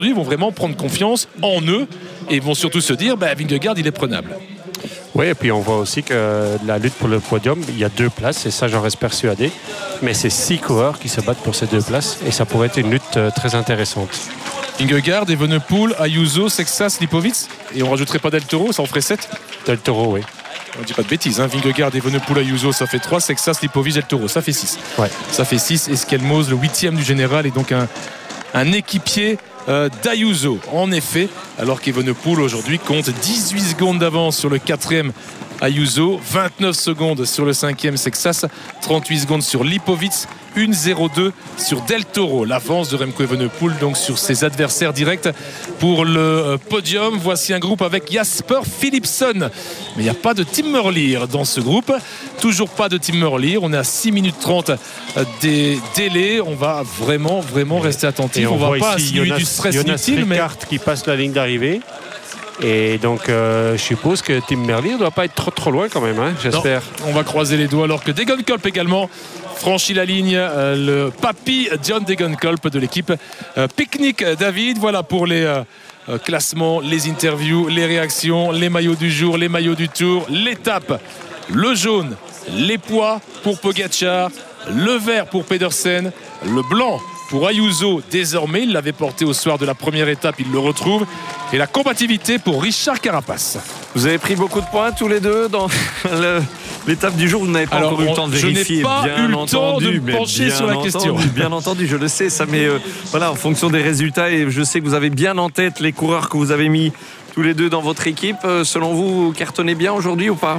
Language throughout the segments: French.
Ils vont vraiment prendre confiance en eux et vont surtout se dire Vingegaard il est prenable. Oui, et puis on voit aussi que la lutte pour le podium, il y a 2 places, et ça j'en reste persuadé. Mais c'est 6 coureurs qui se battent pour ces 2 places, et ça pourrait être une lutte très intéressante. Vingegaard, Evenepoel, Ayuso, Sexas, Lipovic, et on rajouterait pas Del Toro, ça en ferait 7. Del Toro, oui. On dit pas de bêtises, Vingegaard, Evenepoel, Ayuso, ça fait 3, Sexas, Lipovic, Del Toro, ça fait 6. Ouais. Ça fait 6, Esquelmos, le 8e du général, et donc un équipier d'Ayuso, en effet, alors qu'Evenepoel aujourd'hui compte 18 secondes d'avance sur le 4e Ayuso, 29 secondes sur le 5e Sexas, 38 secondes sur Lipovic, 1,02 sur Del Toro. L'avance de Remco Evenepoel donc sur ses adversaires directs pour le podium. Voici un groupe avec Jasper Philipsen, mais il n'y a pas de Tim Merlier dans ce groupe, toujours pas de Tim Merlier. On est à 6 minutes 30 des délais. On va vraiment rester attentif. On va pas insinuer du stress inutile, mais qui passe la ligne d'arrivée. Et donc je suppose que Tim Merlier ne doit pas être trop loin quand même, j'espère. Non, on va croiser les doigts alors que Degenkolb également franchit la ligne, le papy John Degenkolb de l'équipe Picnic David. Voilà pour les classements, les interviews, les réactions, les maillots du jour, les maillots du tour, l'étape, le jaune, les poids pour Pogačar, le vert pour Pedersen, le blanc pour Ayuso. Désormais, il l'avait porté au soir de la première étape, il le retrouve, et la combativité pour Richard Carapace. Vous avez pris beaucoup de points tous les deux dans l'étape du jour. Vous n'avez pas encore eu le temps de vérifier. Je n'ai pas eu le temps de me pencher sur la question. Bien entendu, je le sais, ça, mais voilà, en fonction des résultats, et je sais que vous avez bien en tête les coureurs que vous avez mis tous les deux dans votre équipe. Selon vous, vous cartonnez bien aujourd'hui ou pas ?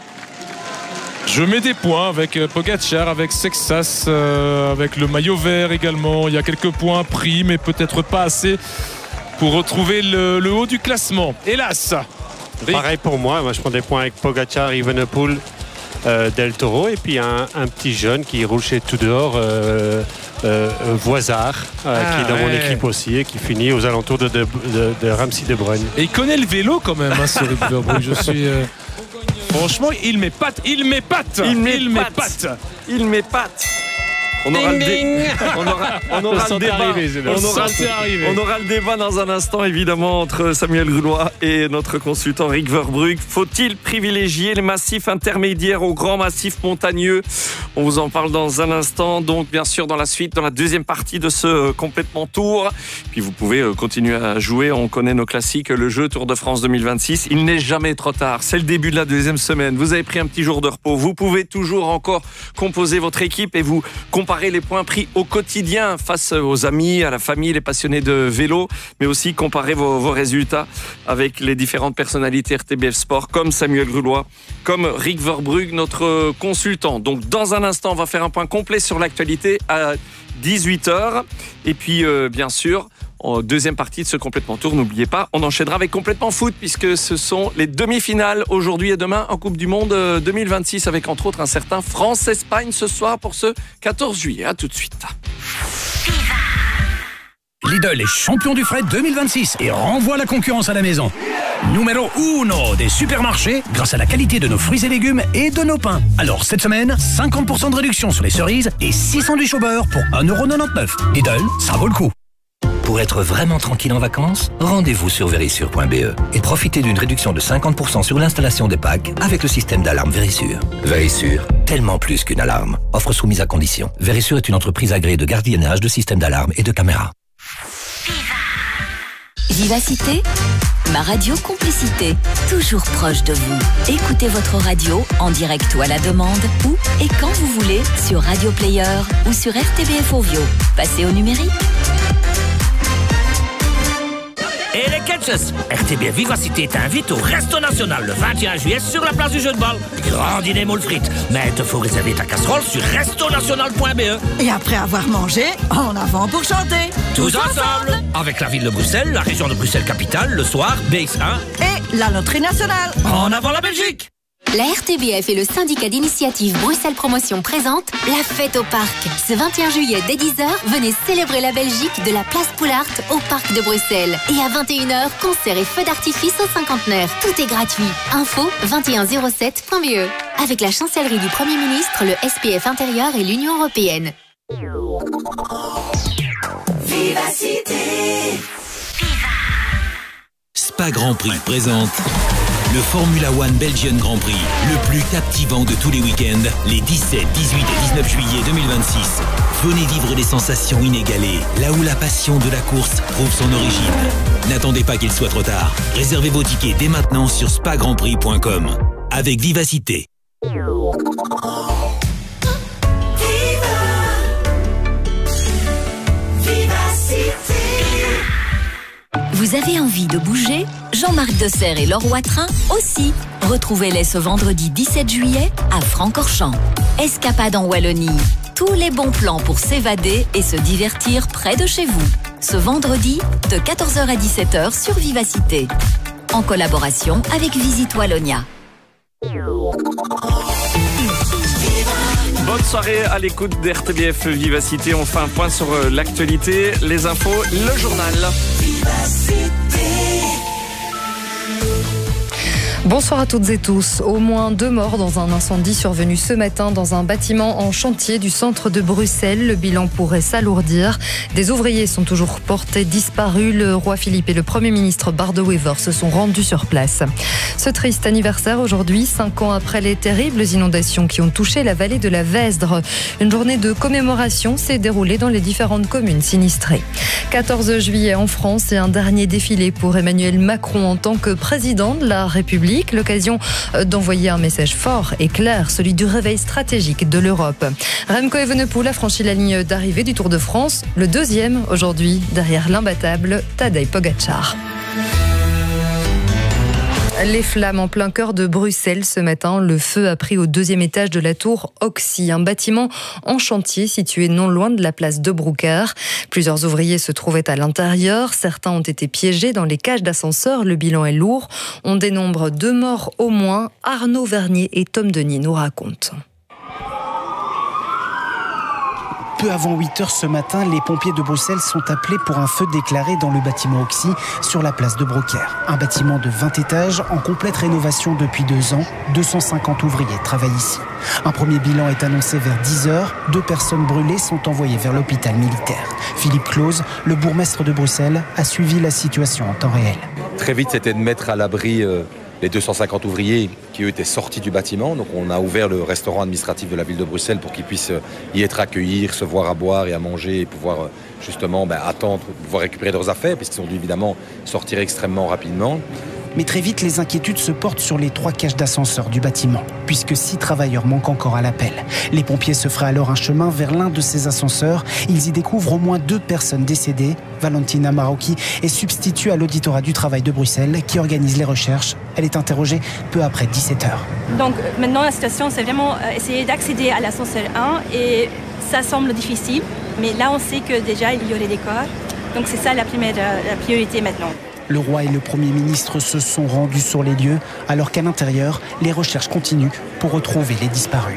Je mets des points avec Pogačar, avec Sexas, avec le maillot vert également. Il y a quelques points pris, mais peut-être pas assez pour retrouver le haut du classement. Hélas. Pareil pour moi je prends des points avec Pogačar, Evenepoel, Del Toro, et puis un petit jeune qui roule chez Tudor, Voisard, qui est dans mon équipe aussi et qui finit aux alentours de Ramsey de Bruyne. Et il connaît le vélo quand même, ce Rick Verbrugge. Je suis... Franchement, il m'épate. On aura le débat dans un instant, évidemment, entre Samuel Grulois et notre consultant Rick Verbrugge. Faut-il privilégier les massifs intermédiaires aux grands massifs montagneux ? On vous en parle dans un instant. Donc, bien sûr, dans la suite, dans la deuxième partie de ce complètement tour. Puis, vous pouvez continuer à jouer. On connaît nos classiques, le jeu Tour de France 2026. Il n'est jamais trop tard. C'est le début de la deuxième semaine. Vous avez pris un petit jour de repos. Vous pouvez toujours encore composer votre équipe et vous comparer les points pris au quotidien face aux amis, à la famille, les passionnés de vélo, mais aussi comparer vos résultats avec les différentes personnalités RTBF Sport, comme Samuel Grulois, comme Rick Verbrugge, notre consultant. Donc dans un instant, on va faire un point complet sur l'actualité à 18h. Et puis, bien sûr, en deuxième partie de ce complètement tour, n'oubliez pas, on enchaînera avec complètement foot, puisque ce sont les demi-finales aujourd'hui et demain en Coupe du Monde 2026, avec entre autres un certain France-Espagne ce soir pour ce 14 juillet. À tout de suite. Lidl est champion du fret 2026 et renvoie la concurrence à la maison. Numéro 1 des supermarchés grâce à la qualité de nos fruits et légumes et de nos pains. Alors cette semaine, 50% de réduction sur les cerises et 6 sandwichs au beurre pour 1,99 €. Lidl, ça vaut le coup. Pour être vraiment tranquille en vacances, rendez-vous sur Verisure.be et profitez d'une réduction de 50% sur l'installation des packs avec le système d'alarme Verisure. Verisure, tellement plus qu'une alarme. Offre soumise à condition. Verisure est une entreprise agréée de gardiennage, de systèmes d'alarme et de caméras. Vivacité, ma radio complicité, toujours proche de vous. Écoutez votre radio en direct ou à la demande, où et quand vous voulez, sur Radio Player ou sur RTBF Ovio. Passez au numérique. Et les catchers, RTBF Vivacité t'invite au Resto National le 21 juillet sur la place du Jeu de Balle. Grand dîner moule frites. Mais il te faut réserver ta casserole sur restonational.be. Et après avoir mangé, en avant pour chanter. Tous ensemble. Avec la ville de Bruxelles, la région de Bruxelles-Capitale, le soir, BX1. Et la loterie nationale. En avant la Belgique. La RTBF et le syndicat d'initiative Bruxelles Promotion présentent la fête au parc. Ce 21 juillet dès 10h, venez célébrer la Belgique de la place Poulart au parc de Bruxelles. Et à 21h, concert et feux d'artifice au cinquantenaire. Tout est gratuit. Info 2107.be. Avec la chancellerie du Premier ministre, le SPF intérieur et l'Union européenne. Vivacité. Spa Grand Prix présente le Formula One Belgian Grand Prix, le plus captivant de tous les week-ends, les 17, 18 et 19 juillet 2026. Venez vivre des sensations inégalées, là où la passion de la course trouve son origine. N'attendez pas qu'il soit trop tard. Réservez vos tickets dès maintenant sur spagrandprix.com. Avec Vivacité. Vous avez envie de bouger? Jean-Marc Desserre et Laure Watrin aussi. Retrouvez-les ce vendredi 17 juillet à Francorchamps. Escapade en Wallonie. Tous les bons plans pour s'évader et se divertir près de chez vous. Ce vendredi, de 14h à 17h sur Vivacité. En collaboration avec Visite Wallonia. Bonne soirée à l'écoute d'RTBF Vivacité. On fait un point sur l'actualité, les infos, le journal. Bonsoir à toutes et tous. Au moins 2 morts dans un incendie survenu ce matin dans un bâtiment en chantier du centre de Bruxelles. Le bilan pourrait s'alourdir. Des ouvriers sont toujours portés disparus. Le roi Philippe et le Premier ministre Bart De Wever se sont rendus sur place. Ce triste anniversaire aujourd'hui, 5 ans après les terribles inondations qui ont touché la vallée de la Vesdre. Une journée de commémoration s'est déroulée dans les différentes communes sinistrées. 14 juillet en France et un dernier défilé pour Emmanuel Macron en tant que président de la République. L'occasion d'envoyer un message fort et clair, celui du réveil stratégique de l'Europe. Remco Evenepoel a franchi la ligne d'arrivée du Tour de France, le 2e aujourd'hui, derrière l'imbattable Tadej Pogačar. Les flammes en plein cœur de Bruxelles ce matin. Le feu a pris au 2e étage de la tour Oxy, un bâtiment en chantier situé non loin de la place de Broucker. Plusieurs ouvriers se trouvaient à l'intérieur. Certains ont été piégés dans les cages d'ascenseur. Le bilan est lourd. On dénombre 2 morts au moins. Arnaud Vernier et Tom Denis nous racontent. Peu avant 8h ce matin, les pompiers de Bruxelles sont appelés pour un feu déclaré dans le bâtiment Oxy sur la place de Broucker. Un bâtiment de 20 étages en complète rénovation depuis 2 ans. 250 ouvriers travaillent ici. Un premier bilan est annoncé vers 10h. 2 personnes brûlées sont envoyées vers l'hôpital militaire. Philippe Claus, le bourgmestre de Bruxelles, a suivi la situation en temps réel. Très vite, c'était de mettre à l'abri les 250 ouvriers qui eux étaient sortis du bâtiment. Donc on a ouvert le restaurant administratif de la ville de Bruxelles pour qu'ils puissent y être accueillis, recevoir à boire et à manger et pouvoir justement attendre, pouvoir récupérer leurs affaires puisqu'ils ont dû évidemment sortir extrêmement rapidement. Mais très vite, les inquiétudes se portent sur les 3 cages d'ascenseur du bâtiment, puisque 6 travailleurs manquent encore à l'appel. Les pompiers se feraient alors un chemin vers l'un de ces ascenseurs. Ils y découvrent au moins 2 personnes décédées. Valentina Marocchi est substitut à l'auditorat du travail de Bruxelles qui organise les recherches. Elle est interrogée peu après 17h. Donc maintenant, la situation, c'est vraiment essayer d'accéder à l'ascenseur 1 et ça semble difficile. Mais là, on sait que déjà, il y aurait des corps. Donc c'est ça la priorité maintenant. Le roi et le Premier ministre se sont rendus sur les lieux, alors qu'à l'intérieur, les recherches continuent pour retrouver les disparus.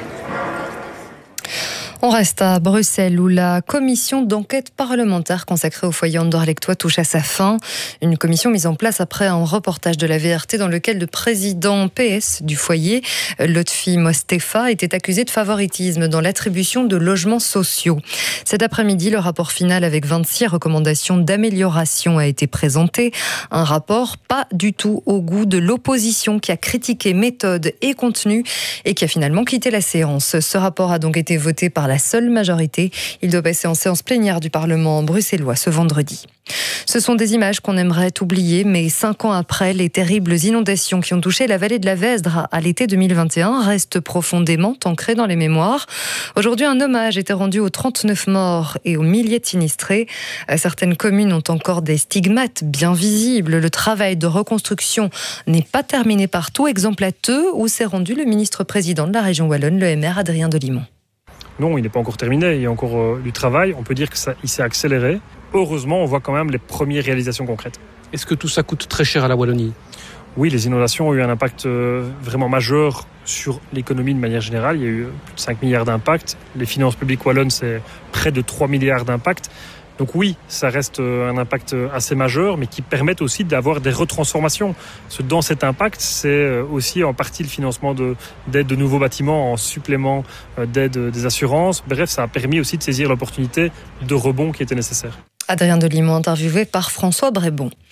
On reste à Bruxelles où la commission d'enquête parlementaire consacrée au foyer Anderlechtois touche à sa fin. Une commission mise en place après un reportage de la VRT dans lequel le président PS du foyer, Lotfi Mostefa, était accusé de favoritisme dans l'attribution de logements sociaux. Cet après-midi, le rapport final avec 26 recommandations d'amélioration a été présenté. Un rapport pas du tout au goût de l'opposition qui a critiqué méthode et contenu et qui a finalement quitté la séance. Ce rapport a donc été voté par la seule majorité. Il doit passer en séance plénière du Parlement bruxellois ce vendredi. Ce sont des images qu'on aimerait oublier, mais 5 ans après, les terribles inondations qui ont touché la vallée de la Vesdre à l'été 2021 restent profondément ancrées dans les mémoires. Aujourd'hui, un hommage était rendu aux 39 morts et aux milliers de sinistrés. Certaines communes ont encore des stigmates bien visibles. Le travail de reconstruction n'est pas terminé partout. Exemple à Theux, où s'est rendu le ministre-président de la région wallonne, le MR Adrien Delimont. Non, il n'est pas encore terminé, il y a encore du travail. On peut dire qu'il s'est accéléré. Heureusement, on voit quand même les premières réalisations concrètes. Est-ce que tout ça coûte très cher à la Wallonie ? Oui, les inondations ont eu un impact vraiment majeur sur l'économie de manière générale. Il y a eu plus de 5 milliards d'impact. Les finances publiques wallonnes, c'est près de 3 milliards d'impact. Donc oui, ça reste un impact assez majeur, mais qui permettent aussi d'avoir des retransformations. Parce que dans cet impact, c'est aussi en partie le financement d'aide de nouveaux bâtiments en supplément d'aide des assurances. Bref, ça a permis aussi de saisir l'opportunité de rebond qui était nécessaire. Adrien Delimont, interviewé par François Brébon.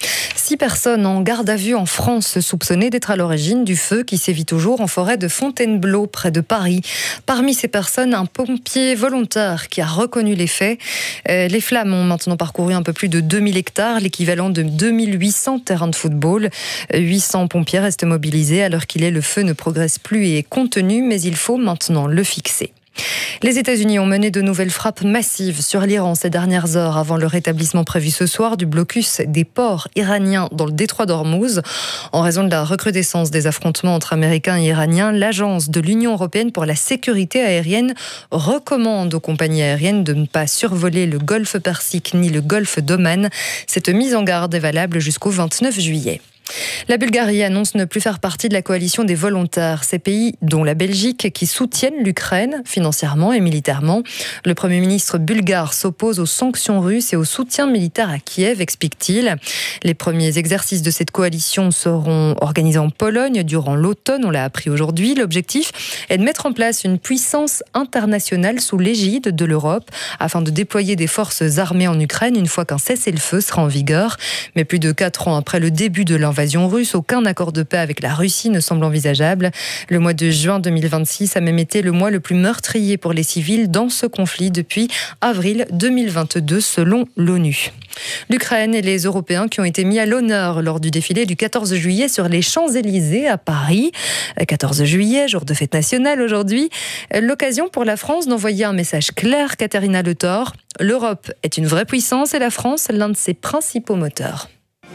6 personnes en garde à vue en France soupçonnées d'être à l'origine du feu qui sévit toujours en forêt de Fontainebleau près de Paris. Parmi ces personnes, un pompier volontaire qui a reconnu les faits. Les flammes ont maintenant parcouru un peu plus de 2000 hectares, l'équivalent de 2800 terrains de football. 800 pompiers restent mobilisés. À l'heure qu'il est, le feu ne progresse plus et est contenu, mais il faut maintenant le fixer. Les États-Unis ont mené de nouvelles frappes massives sur l'Iran ces dernières heures avant le rétablissement prévu ce soir du blocus des ports iraniens dans le détroit d'Ormuz. En raison de la recrudescence des affrontements entre Américains et Iraniens, l'Agence de l'Union européenne pour la sécurité aérienne recommande aux compagnies aériennes de ne pas survoler le golfe Persique ni le golfe d'Oman. Cette mise en garde est valable jusqu'au 29 juillet. La Bulgarie annonce ne plus faire partie de la coalition des volontaires. Ces pays, dont la Belgique, qui soutiennent l'Ukraine financièrement et militairement. Le Premier ministre bulgare s'oppose aux sanctions russes et au soutien militaire à Kiev, explique-t-il. Les premiers exercices de cette coalition seront organisés en Pologne durant l'automne, on l'a appris aujourd'hui. L'objectif est de mettre en place une puissance internationale sous l'égide de l'Europe afin de déployer des forces armées en Ukraine une fois qu'un cessez-le-feu sera en vigueur. Mais plus de 4 ans après le début de l'invasion russe, aucun accord de paix avec la Russie ne semble envisageable. Le mois de juin 2026 a même été le mois le plus meurtrier pour les civils dans ce conflit depuis avril 2022 selon l'ONU. L'Ukraine et les Européens qui ont été mis à l'honneur lors du défilé du 14 juillet sur les Champs-Élysées à Paris. 14 juillet, jour de fête nationale aujourd'hui. L'occasion pour la France d'envoyer un message clair, Katharina Le Thor. L'Europe est une vraie puissance et la France l'un de ses principaux moteurs.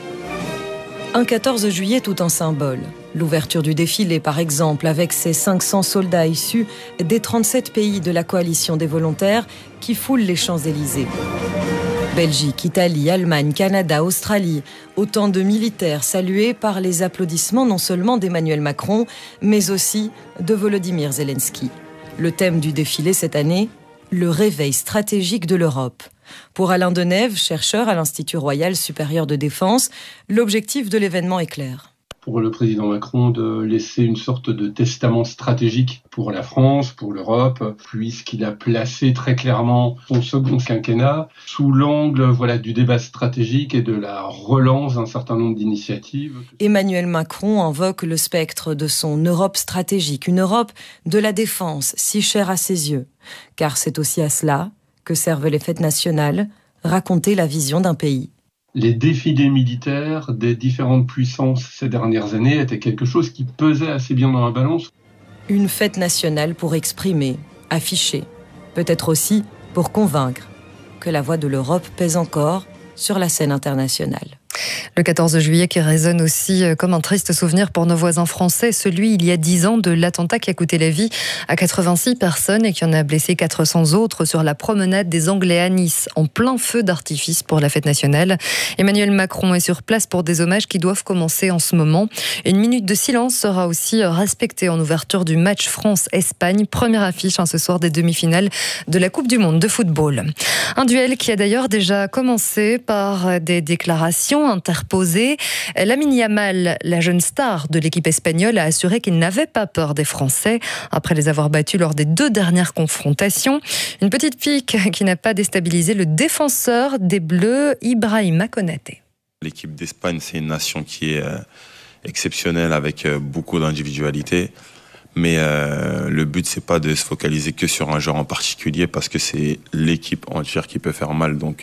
Un 14 juillet tout en symbole. L'ouverture du défilé, par exemple, avec ses 500 soldats issus des 37 pays de la coalition des volontaires qui foulent les Champs-Élysées. Belgique, Italie, Allemagne, Canada, Australie, autant de militaires salués par les applaudissements non seulement d'Emmanuel Macron, mais aussi de Volodymyr Zelensky. Le thème du défilé cette année, le réveil stratégique de l'Europe. Pour Alain Denève, chercheur à l'Institut Royal Supérieur de Défense, l'objectif de l'événement est clair. Pour le président Macron de laisser une sorte de testament stratégique pour la France, pour l'Europe, puisqu'il a placé très clairement son second quinquennat sous l'angle du débat stratégique et de la relance d'un certain nombre d'initiatives. Emmanuel Macron invoque le spectre de son Europe stratégique, une Europe de la défense si chère à ses yeux. Car c'est aussi à cela que servent les fêtes nationales, raconter la vision d'un pays. Les défilés militaires des différentes puissances ces dernières années étaient quelque chose qui pesait assez bien dans la balance. Une fête nationale pour exprimer, afficher, peut-être aussi pour convaincre que la voix de l'Europe pèse encore sur la scène internationale. Le 14 juillet qui résonne aussi comme un triste souvenir pour nos voisins français, celui il y a 10 ans de l'attentat qui a coûté la vie à 86 personnes et qui en a blessé 400 autres sur la promenade des Anglais à Nice, en plein feu d'artifice pour la fête nationale. Emmanuel Macron est sur place pour des hommages qui doivent commencer en ce moment. Une minute de silence sera aussi respectée en ouverture du match France-Espagne, première affiche ce soir des demi-finales de la Coupe du Monde de football. Un duel qui a d'ailleurs déjà commencé par des déclarations interposée. Lamine Yamal, la jeune star de l'équipe espagnole, a assuré qu'il n'avait pas peur des Français après les avoir battus lors des 2 dernières confrontations. Une petite pique qui n'a pas déstabilisé le défenseur des Bleus, Ibrahima Konaté. L'équipe d'Espagne, c'est une nation qui est exceptionnelle avec beaucoup d'individualité. Mais le but, c'est pas de se focaliser que sur un joueur en particulier parce que c'est l'équipe entière qui peut faire mal. Donc,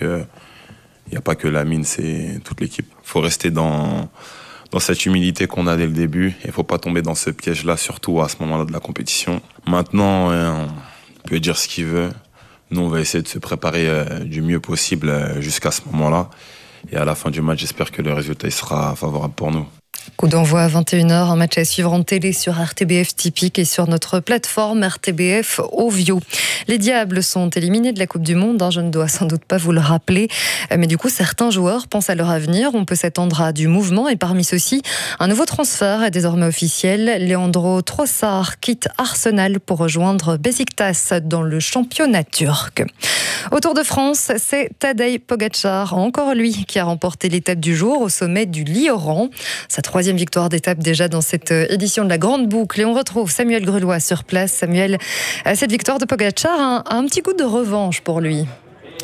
il n'y a pas que Lamine, c'est toute l'équipe. Il faut rester dans cette humilité qu'on a dès le début. Il ne faut pas tomber dans ce piège-là, surtout à ce moment-là de la compétition. Maintenant, on peut dire ce qu'il veut. Nous, on va essayer de se préparer du mieux possible jusqu'à ce moment-là. Et à la fin du match, j'espère que le résultat sera favorable pour nous. Coup d'envoi à 21h, un match à suivre en télé sur RTBF Typique et sur notre plateforme RTBF Ovio. Les Diables sont éliminés de la Coupe du Monde, je ne dois sans doute pas vous le rappeler, mais du coup certains joueurs pensent à leur avenir, on peut s'attendre à du mouvement et parmi ceux-ci, un nouveau transfert est désormais officiel. Leandro Trossard quitte Arsenal pour rejoindre Beşiktaş dans le championnat turc. Au Tour de France, c'est Tadej Pogačar, encore lui, qui a remporté l'étape du jour au sommet du Lioran. Sa 3e victoire d'étape déjà dans cette édition de la Grande Boucle. Et on retrouve Samuel Grulois sur place. Samuel, cette victoire de Pogačar a un petit goût de revanche pour lui.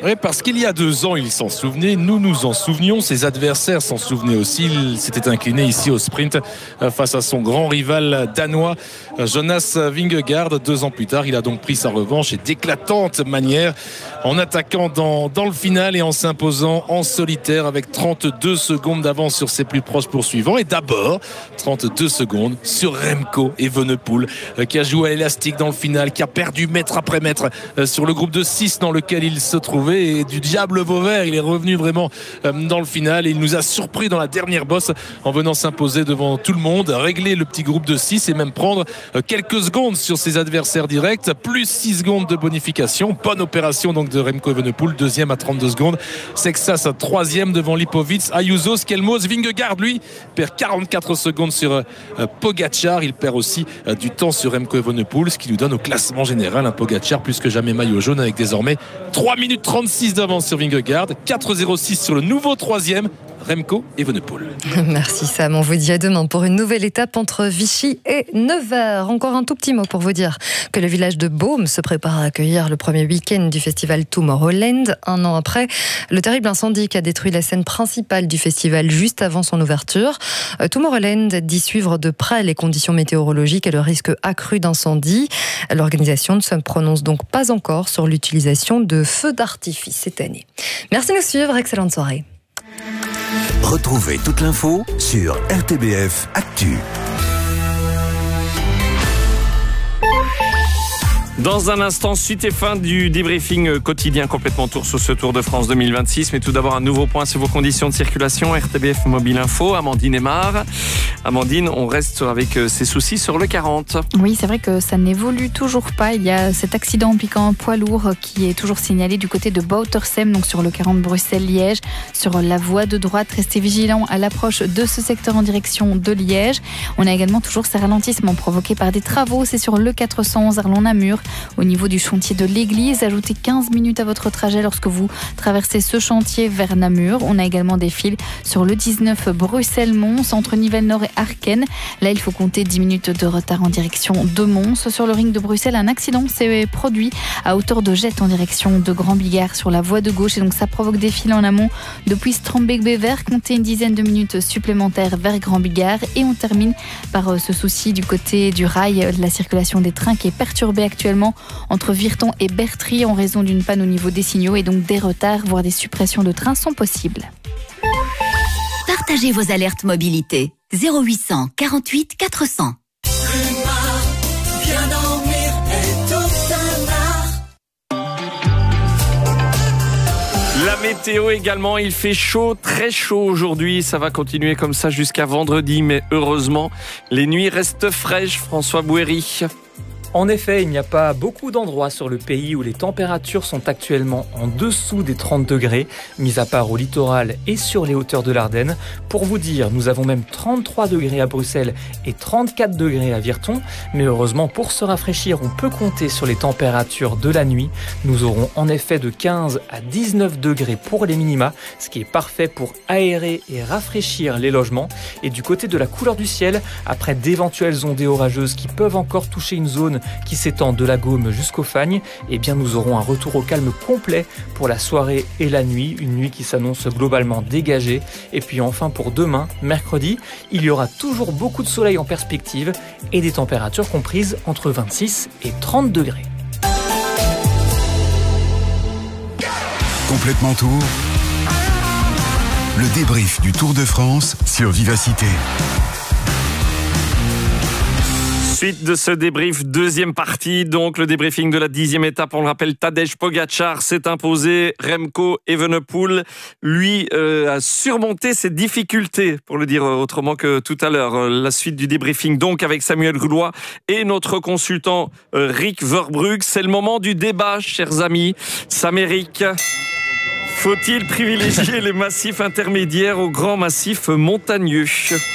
Oui, parce qu'il y a 2 ans, il s'en souvenait, nous nous en souvenions, ses adversaires s'en souvenaient aussi. Il s'était incliné ici au sprint face à son grand rival danois, Jonas Vingegaard. 2 ans plus tard, il a donc pris sa revanche et d'éclatante manière en attaquant dans le final et en s'imposant en solitaire avec 32 secondes d'avance sur ses plus proches poursuivants. Et d'abord, 32 secondes sur Remco Evenepoel qui a joué à l'élastique dans le final, qui a perdu mètre après mètre sur le groupe de 6 dans lequel il se trouvait. Et du diable Vauvert, il est revenu vraiment dans le final et il nous a surpris dans la dernière bosse en venant s'imposer devant tout le monde, régler le petit groupe de 6 et même prendre quelques secondes sur ses adversaires directs, plus 6 secondes de bonification. Bonne opération donc de Remco Evenepoel, 2e à 32 secondes. Sexas 3e devant Lipovic, Ayuso, Skelmos. Vingegaard lui perd 44 secondes sur Pogacar. Il perd aussi du temps sur Remco Evenepoel, ce qui lui donne au classement général un Pogacar plus que jamais maillot jaune avec désormais 3 minutes 36 d'avance sur Vingegaard, 4,06 sur le nouveau 3e Remco Evenepoel. Merci Sam, on vous dit à demain pour une nouvelle étape entre Vichy et Nevers. Encore un tout petit mot pour vous dire que le village de Beaume se prépare à accueillir le premier week-end du festival Tomorrowland, 1 an après le terrible incendie qui a détruit la scène principale du festival juste avant son ouverture. Tomorrowland dit suivre de près les conditions météorologiques et le risque accru d'incendie. L'organisation ne se prononce donc pas encore sur l'utilisation de feux d'artifice cette année. Merci de nous suivre, excellente soirée. Retrouvez toute l'info sur RTBF Actu. Dans un instant, suite et fin du débriefing quotidien complètement tour sur ce Tour de France 2026. Mais tout d'abord, un nouveau point sur vos conditions de circulation. RTBF Mobile Info, Amandine Aymar. Amandine, on reste avec ces soucis sur le 40. Oui, c'est vrai que ça n'évolue toujours pas. Il y a cet accident impliquant un poids lourd qui est toujours signalé du côté de Boutersem, donc sur le 40 Bruxelles-Liège. Sur la voie de droite, restez vigilants à l'approche de ce secteur en direction de Liège. On a également toujours ces ralentissements provoqués par des travaux. C'est sur le 411 Arlon-Namur. Au niveau du chantier de l'église, ajoutez 15 minutes à votre trajet lorsque vous traversez ce chantier vers Namur. On a également des files sur le 19 Bruxelles-Mons, entre Nivelles-Nord et Arken. Là, il faut compter 10 minutes de retard en direction de Mons. Sur le ring de Bruxelles, un accident s'est produit à hauteur de Jette en direction de Grand-Bigard sur la voie de gauche. Et donc, ça provoque des files en amont depuis Strombeek-Bever. Comptez une dizaine de minutes supplémentaires vers Grand-Bigard. Et on termine par ce souci du côté du rail, la circulation des trains qui est perturbée actuellement entre Virton et Bertry en raison d'une panne au niveau des signaux et donc des retards, voire des suppressions de trains sont possibles. Partagez vos alertes mobilité. 0800 48 400. Bien dormir est tout un art. La météo également, il fait chaud, très chaud aujourd'hui. Ça va continuer comme ça jusqu'à vendredi, mais heureusement, les nuits restent fraîches. François Bouéry. En effet, il n'y a pas beaucoup d'endroits sur le pays où les températures sont actuellement en dessous des 30 degrés, mis à part au littoral et sur les hauteurs de l'Ardenne. Pour vous dire, nous avons même 33 degrés à Bruxelles et 34 degrés à Virton. Mais heureusement, pour se rafraîchir, on peut compter sur les températures de la nuit. Nous aurons en effet de 15 à 19 degrés pour les minima, ce qui est parfait pour aérer et rafraîchir les logements. Et du côté de la couleur du ciel, après d'éventuelles ondées orageuses qui peuvent encore toucher une zone qui s'étend de la Gaume jusqu'au Fagne, eh bien nous aurons un retour au calme complet pour la soirée et la nuit, une nuit qui s'annonce globalement dégagée. Et puis enfin pour demain, mercredi, il y aura toujours beaucoup de soleil en perspective et des températures comprises entre 26 et 30 degrés. Complètement Tour. Le débrief du Tour de France sur Vivacité. Suite de ce débrief, deuxième partie, donc le débriefing de la 10e étape. On le rappelle, Tadej Pogacar s'est imposé. Remco Evenepoel, lui, a surmonté ses difficultés, pour le dire autrement que tout à l'heure. La suite du débriefing, donc, avec Samuel Grulois et notre consultant Rick Verbrugge. C'est le moment du débat, chers amis. Sam et Rick, faut-il privilégier les massifs intermédiaires aux grands massifs montagneux ?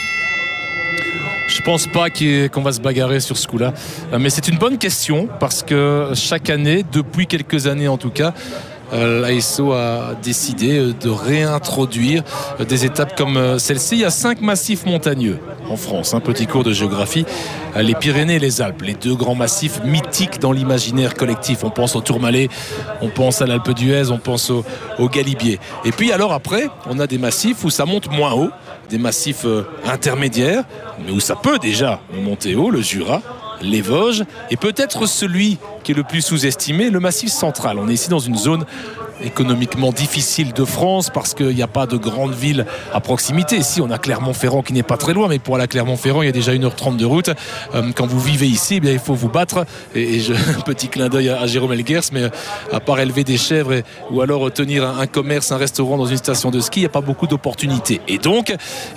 Je pense pas qu'on va se bagarrer sur ce coup-là. Mais c'est une bonne question parce que chaque année, depuis quelques années en tout cas, l'ASO a décidé de réintroduire des étapes comme celle-ci. Il y a 5 massifs montagneux en France. Un petit cours de géographie. Les Pyrénées et les Alpes, les 2 grands massifs mythiques dans l'imaginaire collectif. On pense au Tourmalet, on pense à l'Alpe d'Huez, on pense au Galibier. Et puis alors après, on a des massifs où ça monte moins haut, des massifs intermédiaires, mais où ça peut déjà monter haut, le Jura, les Vosges, et peut-être celui qui est le plus sous-estimé, le Massif central. On est ici dans une zone économiquement difficile de France parce qu'il n'y a pas de grande ville à proximité. Ici, on a Clermont-Ferrand qui n'est pas très loin, mais pour aller à Clermont-Ferrand, il y a déjà 1h30 de route. Quand vous vivez ici, eh bien, il faut vous battre. Et un petit clin d'œil à Jérôme Elguers, mais à part élever des chèvres ou alors tenir un commerce, un restaurant dans une station de ski, il n'y a pas beaucoup d'opportunités. Et donc,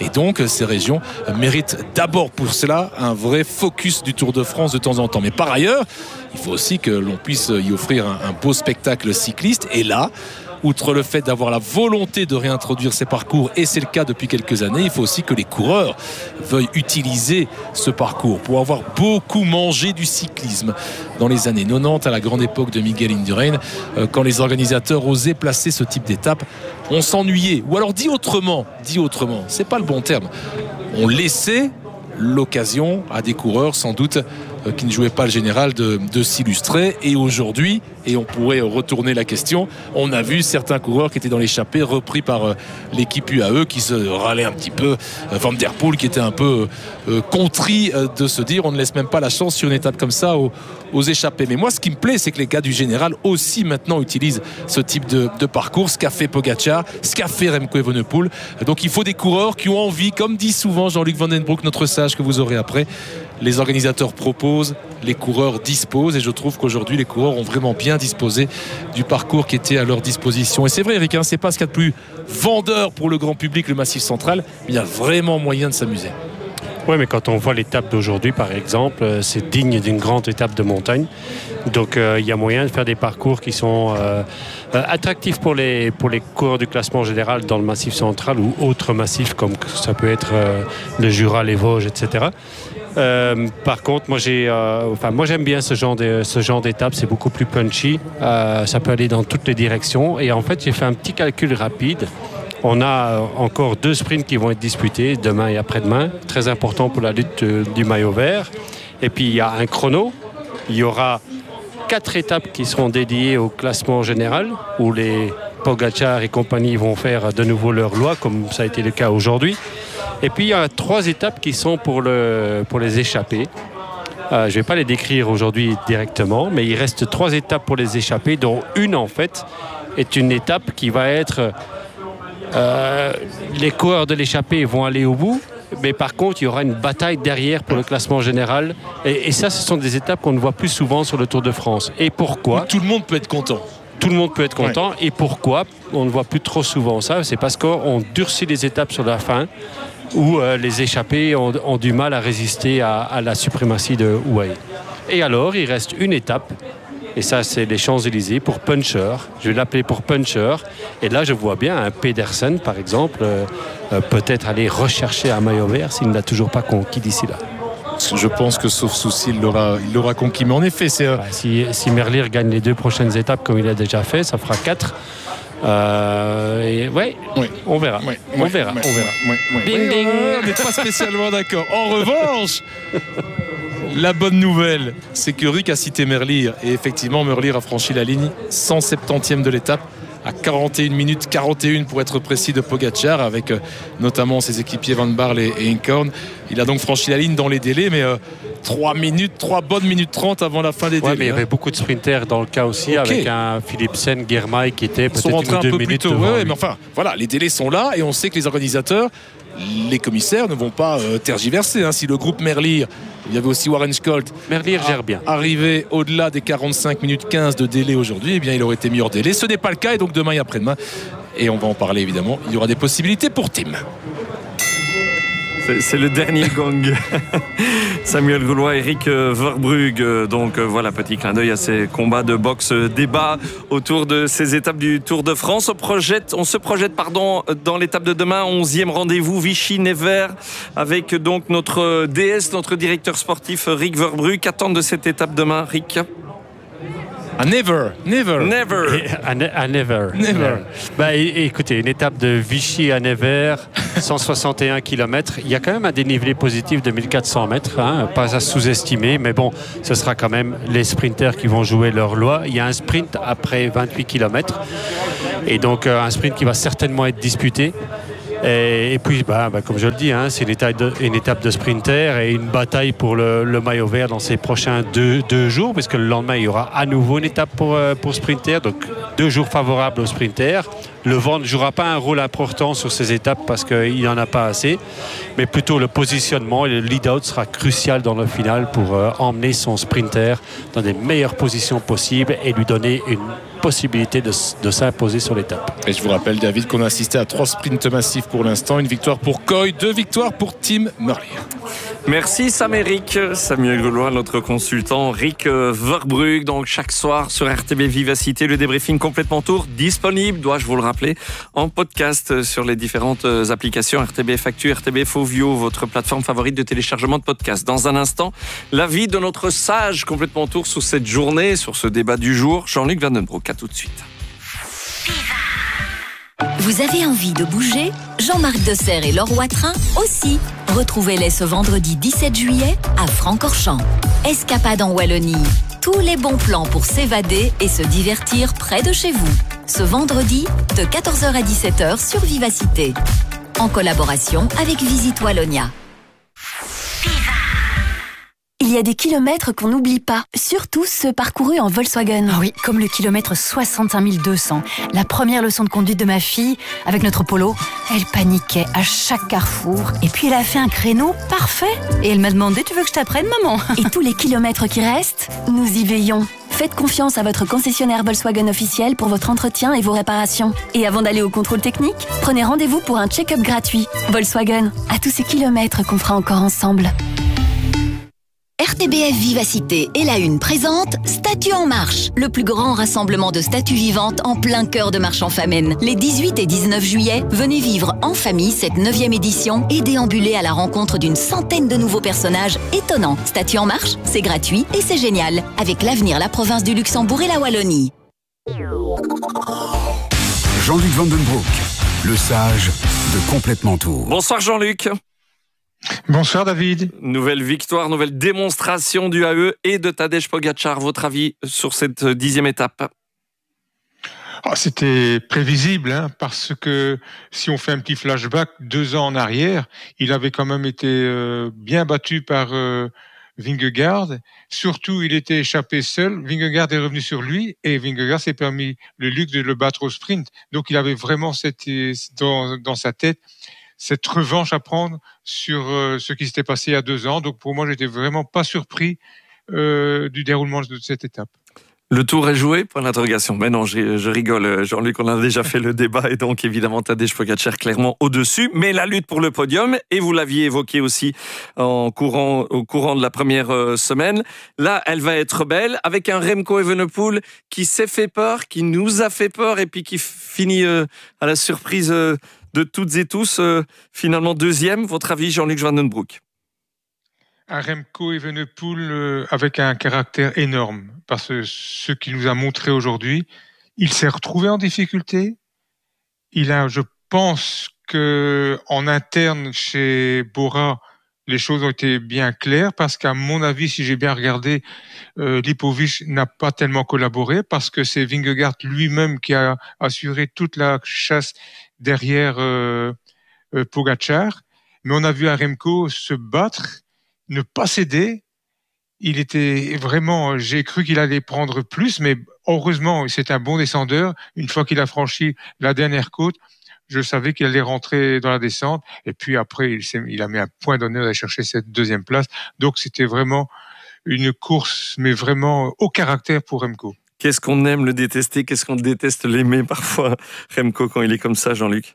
ces régions méritent d'abord pour cela un vrai focus du Tour de France de temps en temps. Mais par ailleurs, il faut aussi que l'on puisse y offrir un beau spectacle cycliste. Et là, outre le fait d'avoir la volonté de réintroduire ces parcours, et c'est le cas depuis quelques années, il faut aussi que les coureurs veuillent utiliser ce parcours pour avoir beaucoup mangé du cyclisme. Dans les années 90, à la grande époque de Miguel Indurain, quand les organisateurs osaient placer ce type d'étape, on s'ennuyait. Ou alors dit autrement, c'est pas le bon terme, on laissait l'occasion à des coureurs sans doute qui ne jouaient pas le général de s'illustrer. Et aujourd'hui, et on pourrait retourner la question, on a vu certains coureurs qui étaient dans l'échappée repris par l'équipe UAE qui se râlait un petit peu. Van der Poel qui était un peu contrit de se dire on ne laisse même pas la chance sur une étape comme ça aux échappés. Mais moi ce qui me plaît, c'est que les gars du général aussi maintenant utilisent ce type de parcours, ce qu'a fait Pogacar, ce qu'a fait Remco Evenepoel. Donc il faut des coureurs qui ont envie, comme dit souvent Jean-Luc Vandenbroek, notre sage que vous aurez après. Les organisateurs proposent, les coureurs disposent, et je trouve qu'aujourd'hui les coureurs ont vraiment bien disposé du parcours qui était à leur disposition. Et c'est vrai, Eric, c'est pas ce qu'il y a de plus vendeur pour le grand public, le Massif central, mais il y a vraiment moyen de s'amuser. Oui, mais quand on voit l'étape d'aujourd'hui, par exemple, c'est digne d'une grande étape de montagne. Donc il y a moyen de faire des parcours qui sont attractifs pour les coureurs du classement général dans le Massif central ou autres massifs comme ça peut être le Jura, les Vosges, etc. Par contre, moi j'aime bien ce genre d'étape, c'est beaucoup plus punchy, ça peut aller dans toutes les directions. Et en fait, j'ai fait un petit calcul rapide. On a encore 2 sprints qui vont être disputés demain et après-demain, très important pour la lutte du maillot vert. Et puis il y a un chrono, il y aura 4 étapes qui seront dédiées au classement général, où les Pogacar et compagnie vont faire de nouveau leur loi, comme ça a été le cas aujourd'hui. Et puis il y a 3 étapes qui sont pour les échappés. Je ne vais pas les décrire aujourd'hui directement, mais il reste 3 étapes pour les échappés, dont une en fait est une étape qui va être... les coureurs de l'échappée vont aller au bout, mais par contre il y aura une bataille derrière pour le classement général, et ça ce sont des étapes qu'on ne voit plus souvent sur le Tour de France. Et pourquoi? Tout le monde peut être content. Tout le monde peut être content. Ouais. Et pourquoi on ne voit plus trop souvent ça? C'est parce qu'on durcit les étapes sur la fin, où les échappés ont du mal à résister à la suprématie de Houai. Et alors il reste une étape, et ça c'est les Champs-Élysées pour Puncher. Je vais l'appeler pour Puncher. Et là je vois bien un Pedersen par exemple peut-être aller rechercher un maillot vert s'il ne l'a toujours pas conquis d'ici là. Je pense que sauf souci il l'aura conquis. Mais en effet c'est... Si Merlier gagne les 2 prochaines étapes comme il a déjà fait, ça fera 4. On verra. On verra. Ding, ding. On n'est pas spécialement d'accord. En revanche, la bonne nouvelle, c'est que Rick a cité Merlier. Et effectivement, Merlier a franchi la ligne 170e de l'étape, à 41 minutes 41 pour être précis de Pogacar, avec notamment ses équipiers Van Barle et Inkhorn. Il a donc franchi la ligne dans les délais, mais 3 bonnes minutes 30 avant la fin des délais. Mais il y avait beaucoup de sprinters dans le cas aussi, avec un Philipsen, Girmay qui était peut-être 1 ou 2 minutes devant. Mais enfin, voilà, les délais sont là et on sait que les organisateurs, les commissaires ne vont pas tergiverser. Si le groupe Merlier, il y avait aussi Warren Scholt, Merlier gère bien, arrivé au-delà des 45 minutes 15 de délai aujourd'hui, eh bien il aurait été mis hors délai. Ce n'est pas le cas, et donc demain et après-demain, et on va en parler évidemment, il y aura des possibilités pour Tim. C'est le dernier gong. Samuel Goulois, Eric Verbrugge. Donc voilà, petit clin d'œil à ces combats de boxe débat autour de ces étapes du Tour de France. On se projette dans l'étape de demain, 11e rendez-vous Vichy-Nevers, avec donc notre DS, notre directeur sportif Rick Verbrugge. Qu'attendre de cette étape demain, Rick? Never. À Never. Bah, écoutez, une étape de Vichy à Never, 161 km. Il y a quand même un dénivelé positif de 1400 mètres, pas à sous-estimer, mais bon, ce sera quand même les sprinters qui vont jouer leur loi. Il y a un sprint après 28 km, et donc un sprint qui va certainement être disputé. Et puis, comme je le dis, c'est une étape de sprinter et une bataille pour le maillot vert dans ces prochains deux jours, puisque le lendemain, il y aura à nouveau une étape pour sprinter. Donc, 2 jours favorables aux sprinters. Le vent ne jouera pas un rôle important sur ces étapes parce qu'il n'y en a pas assez, mais plutôt le positionnement et le lead-out sera crucial dans le final pour emmener son sprinter dans des meilleures positions possibles et lui donner une possibilité de s'imposer sur l'étape. Et je vous rappelle, David, qu'on a assisté à 3 sprints massifs pour l'instant. Une victoire pour Coy, 2 victoires pour Tim Murray. Merci Samuel Gaulois, notre consultant, Rick Verbrugge. Donc chaque soir sur RTB Vivacité, le débriefing complètement tour disponible, dois-je vous le rappeler, en podcast sur les différentes applications RTBF Actu, RTBF Ovio, votre plateforme favorite de téléchargement de podcast. Dans un instant, l'avis de notre sage complètement tour sur cette journée, sur ce débat du jour, Jean-Luc Vandenbroek. À tout de suite. Vous avez envie de bouger? Jean-Marc Desserre et Laure Watrin aussi. Retrouvez-les ce vendredi 17 juillet à Francorchamps. Escapade en Wallonie. Tous les bons plans pour s'évader et se divertir près de chez vous. Ce vendredi, de 14h à 17h sur Vivacité. En collaboration avec Visite Wallonia. Il y a des kilomètres qu'on n'oublie pas, surtout ceux parcourus en Volkswagen. Ah oui, comme le kilomètre 61 200. La première leçon de conduite de ma fille, avec notre Polo, elle paniquait à chaque carrefour. Et puis elle a fait un créneau parfait. Et elle m'a demandé, tu veux que je t'apprenne, maman? Et tous les kilomètres qui restent, nous y veillons. Faites confiance à votre concessionnaire Volkswagen officiel pour votre entretien et vos réparations. Et avant d'aller au contrôle technique, prenez rendez-vous pour un check-up gratuit. Volkswagen, à tous ces kilomètres qu'on fera encore ensemble. RTBF Vivacité et la Une présente Statues en marche, le plus grand rassemblement de statues vivantes en plein cœur de Marchand-Famenne. Les 18 et 19 juillet, venez vivre en famille cette 9e édition et déambuler à la rencontre d'une centaine de nouveaux personnages étonnants. Statues en marche, c'est gratuit et c'est génial. Avec l'avenir, la province du Luxembourg et la Wallonie. Jean-Luc Vandenbroek, le sage de Complètement Tour. Bonsoir Jean-Luc. Bonsoir David. Nouvelle victoire, nouvelle démonstration du AE et de Tadej Pogačar. Votre avis sur cette 10e étape? C'était prévisible, parce que si on fait un petit flashback 2 ans en arrière, il avait quand même été bien battu par Vingegaard. Surtout, il était échappé seul. Vingegaard est revenu sur lui et Vingegaard s'est permis le luxe de le battre au sprint. Donc, il avait vraiment dans sa tête cette revanche à prendre sur ce qui s'était passé il y a 2 ans. Donc pour moi, j'étais vraiment pas surpris du déroulement de cette étape. Le tour est joué, point d'interrogation. Mais non, je rigole, Jean-Luc, on a déjà fait le débat et donc évidemment Tadej Pogačar clairement au-dessus. Mais la lutte pour le podium, et vous l'aviez évoqué aussi au courant de la première semaine, là, elle va être belle avec un Remco Evenepoel qui s'est fait peur, qui nous a fait peur et puis qui finit à la surprise de toutes et tous, finalement 2e. Votre avis, Jean-Luc Vandenbroek? Un Remco Evenepoel avec un caractère énorme, parce que ce qu'il nous a montré aujourd'hui, il s'est retrouvé en difficulté. Je pense que en interne chez Bora, les choses ont été bien claires, parce qu'à mon avis, si j'ai bien regardé, Lipovic n'a pas tellement collaboré, parce que c'est Vingegaard lui-même qui a assuré toute la chasse derrière Pogačar. Mais on a vu un Remco se battre, ne pas céder. Il était vraiment, j'ai cru qu'il allait prendre plus, mais heureusement, c'est un bon descendeur. Une fois qu'il a franchi la dernière côte, je savais qu'il allait rentrer dans la descente. Et puis après, il a mis un point d'honneur à chercher cette 2e place. Donc c'était vraiment une course, mais vraiment au caractère pour Remco. Qu'est-ce qu'on aime le détester, qu'est-ce qu'on déteste l'aimer parfois, Remco, quand il est comme ça, Jean-Luc?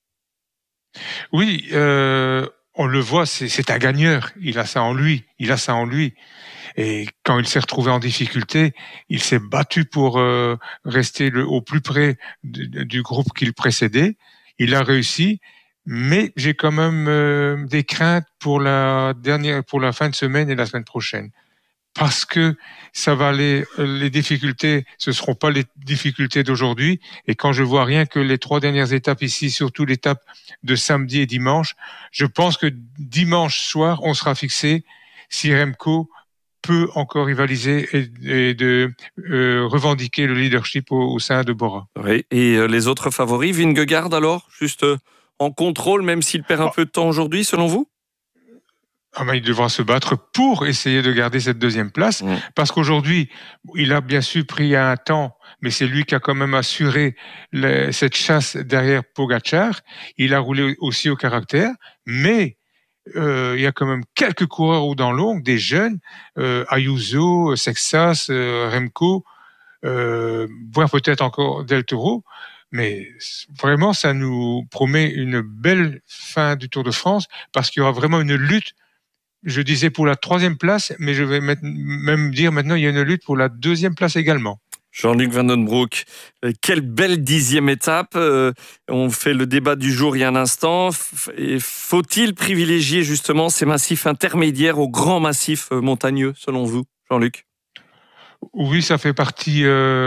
Oui, on le voit, c'est un gagneur. Il a ça en lui. Et quand il s'est retrouvé en difficulté, il s'est battu pour rester au plus près du groupe qu'il précédait. Il a réussi, mais j'ai quand même des craintes pour la fin de semaine et la semaine prochaine. parce que ça va les difficultés, ce seront pas les difficultés d'aujourd'hui. Et quand je vois rien que les 3 dernières étapes ici, surtout l'étape de samedi et dimanche, je pense que dimanche soir, on sera fixé si Remco peut encore rivaliser et de revendiquer le leadership au sein de Bora. Oui. Et les autres favoris, Vingegaard alors, juste en contrôle, même s'il perd un peu de temps aujourd'hui, selon vous? Il devra se battre pour essayer de garder cette 2e place, parce qu'aujourd'hui, il a bien sûr pris un temps, mais c'est lui qui a quand même assuré cette chasse derrière Pogačar. Il a roulé aussi au caractère, mais il y a quand même quelques coureurs dans l'ombre, des jeunes, Ayuso, Sexas, Remco, voire peut-être encore Del Toro. Mais vraiment, ça nous promet une belle fin du Tour de France, parce qu'il y aura vraiment une lutte. Je disais pour la 3e place, mais je vais même dire maintenant il y a une lutte pour la 2e place également. Jean-Luc Vandenbroek, quelle belle 10e étape. On fait le débat du jour il y a un instant. Faut-il privilégier justement ces massifs intermédiaires aux grands massifs montagneux, selon vous, Jean-Luc? Oui, ça fait partie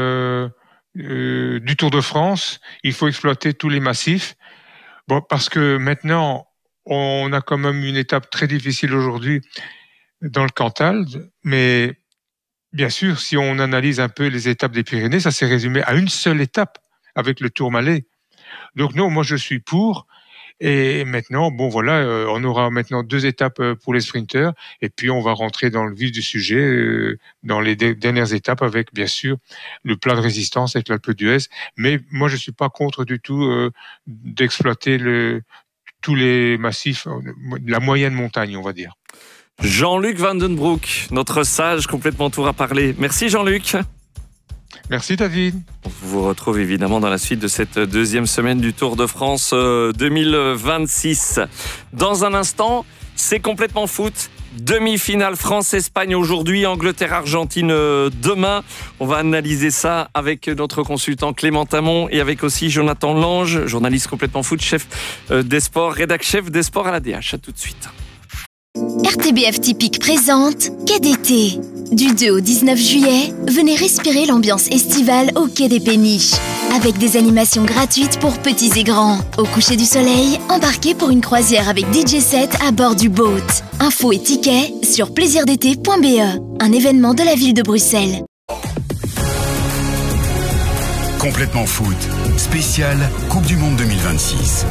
du Tour de France. Il faut exploiter tous les massifs. Bon, parce que maintenant, on a quand même une étape très difficile aujourd'hui dans le Cantal, mais bien sûr, si on analyse un peu les étapes des Pyrénées, ça s'est résumé à une seule étape avec le Tourmalet. Donc non, moi je suis pour. Et maintenant, bon voilà, on aura maintenant 2 étapes pour les sprinteurs, et puis on va rentrer dans le vif du sujet dans les dernières étapes avec bien sûr le plat de résistance avec l'Alpe d'Huez. Mais moi je suis pas contre du tout d'exploiter tous les massifs, la moyenne montagne, on va dire. Jean-Luc Vandenbroek, notre sage complètement tour à parler. Merci Jean-Luc. Merci David. On vous retrouve évidemment dans la suite de cette 2e semaine du Tour de France 2026. Dans un instant, c'est complètement foot. Demi-finale France-Espagne aujourd'hui, Angleterre-Argentine demain. On va analyser ça avec notre consultant Clément Tamon et avec aussi Jonathan Lange, journaliste complètement foot, chef des sports, rédac-chef des sports à la DH. À tout de suite. RTBF Typique présente Quai d'été. Du 2 au 19 juillet, venez respirer l'ambiance estivale au Quai des Péniches. Avec des animations gratuites pour petits et grands. Au coucher du soleil, embarquez pour une croisière avec DJ set à bord du boat. Infos et tickets sur plaisirdété.be. Un événement de la ville de Bruxelles. Complètement foot, spécial Coupe du Monde 2026.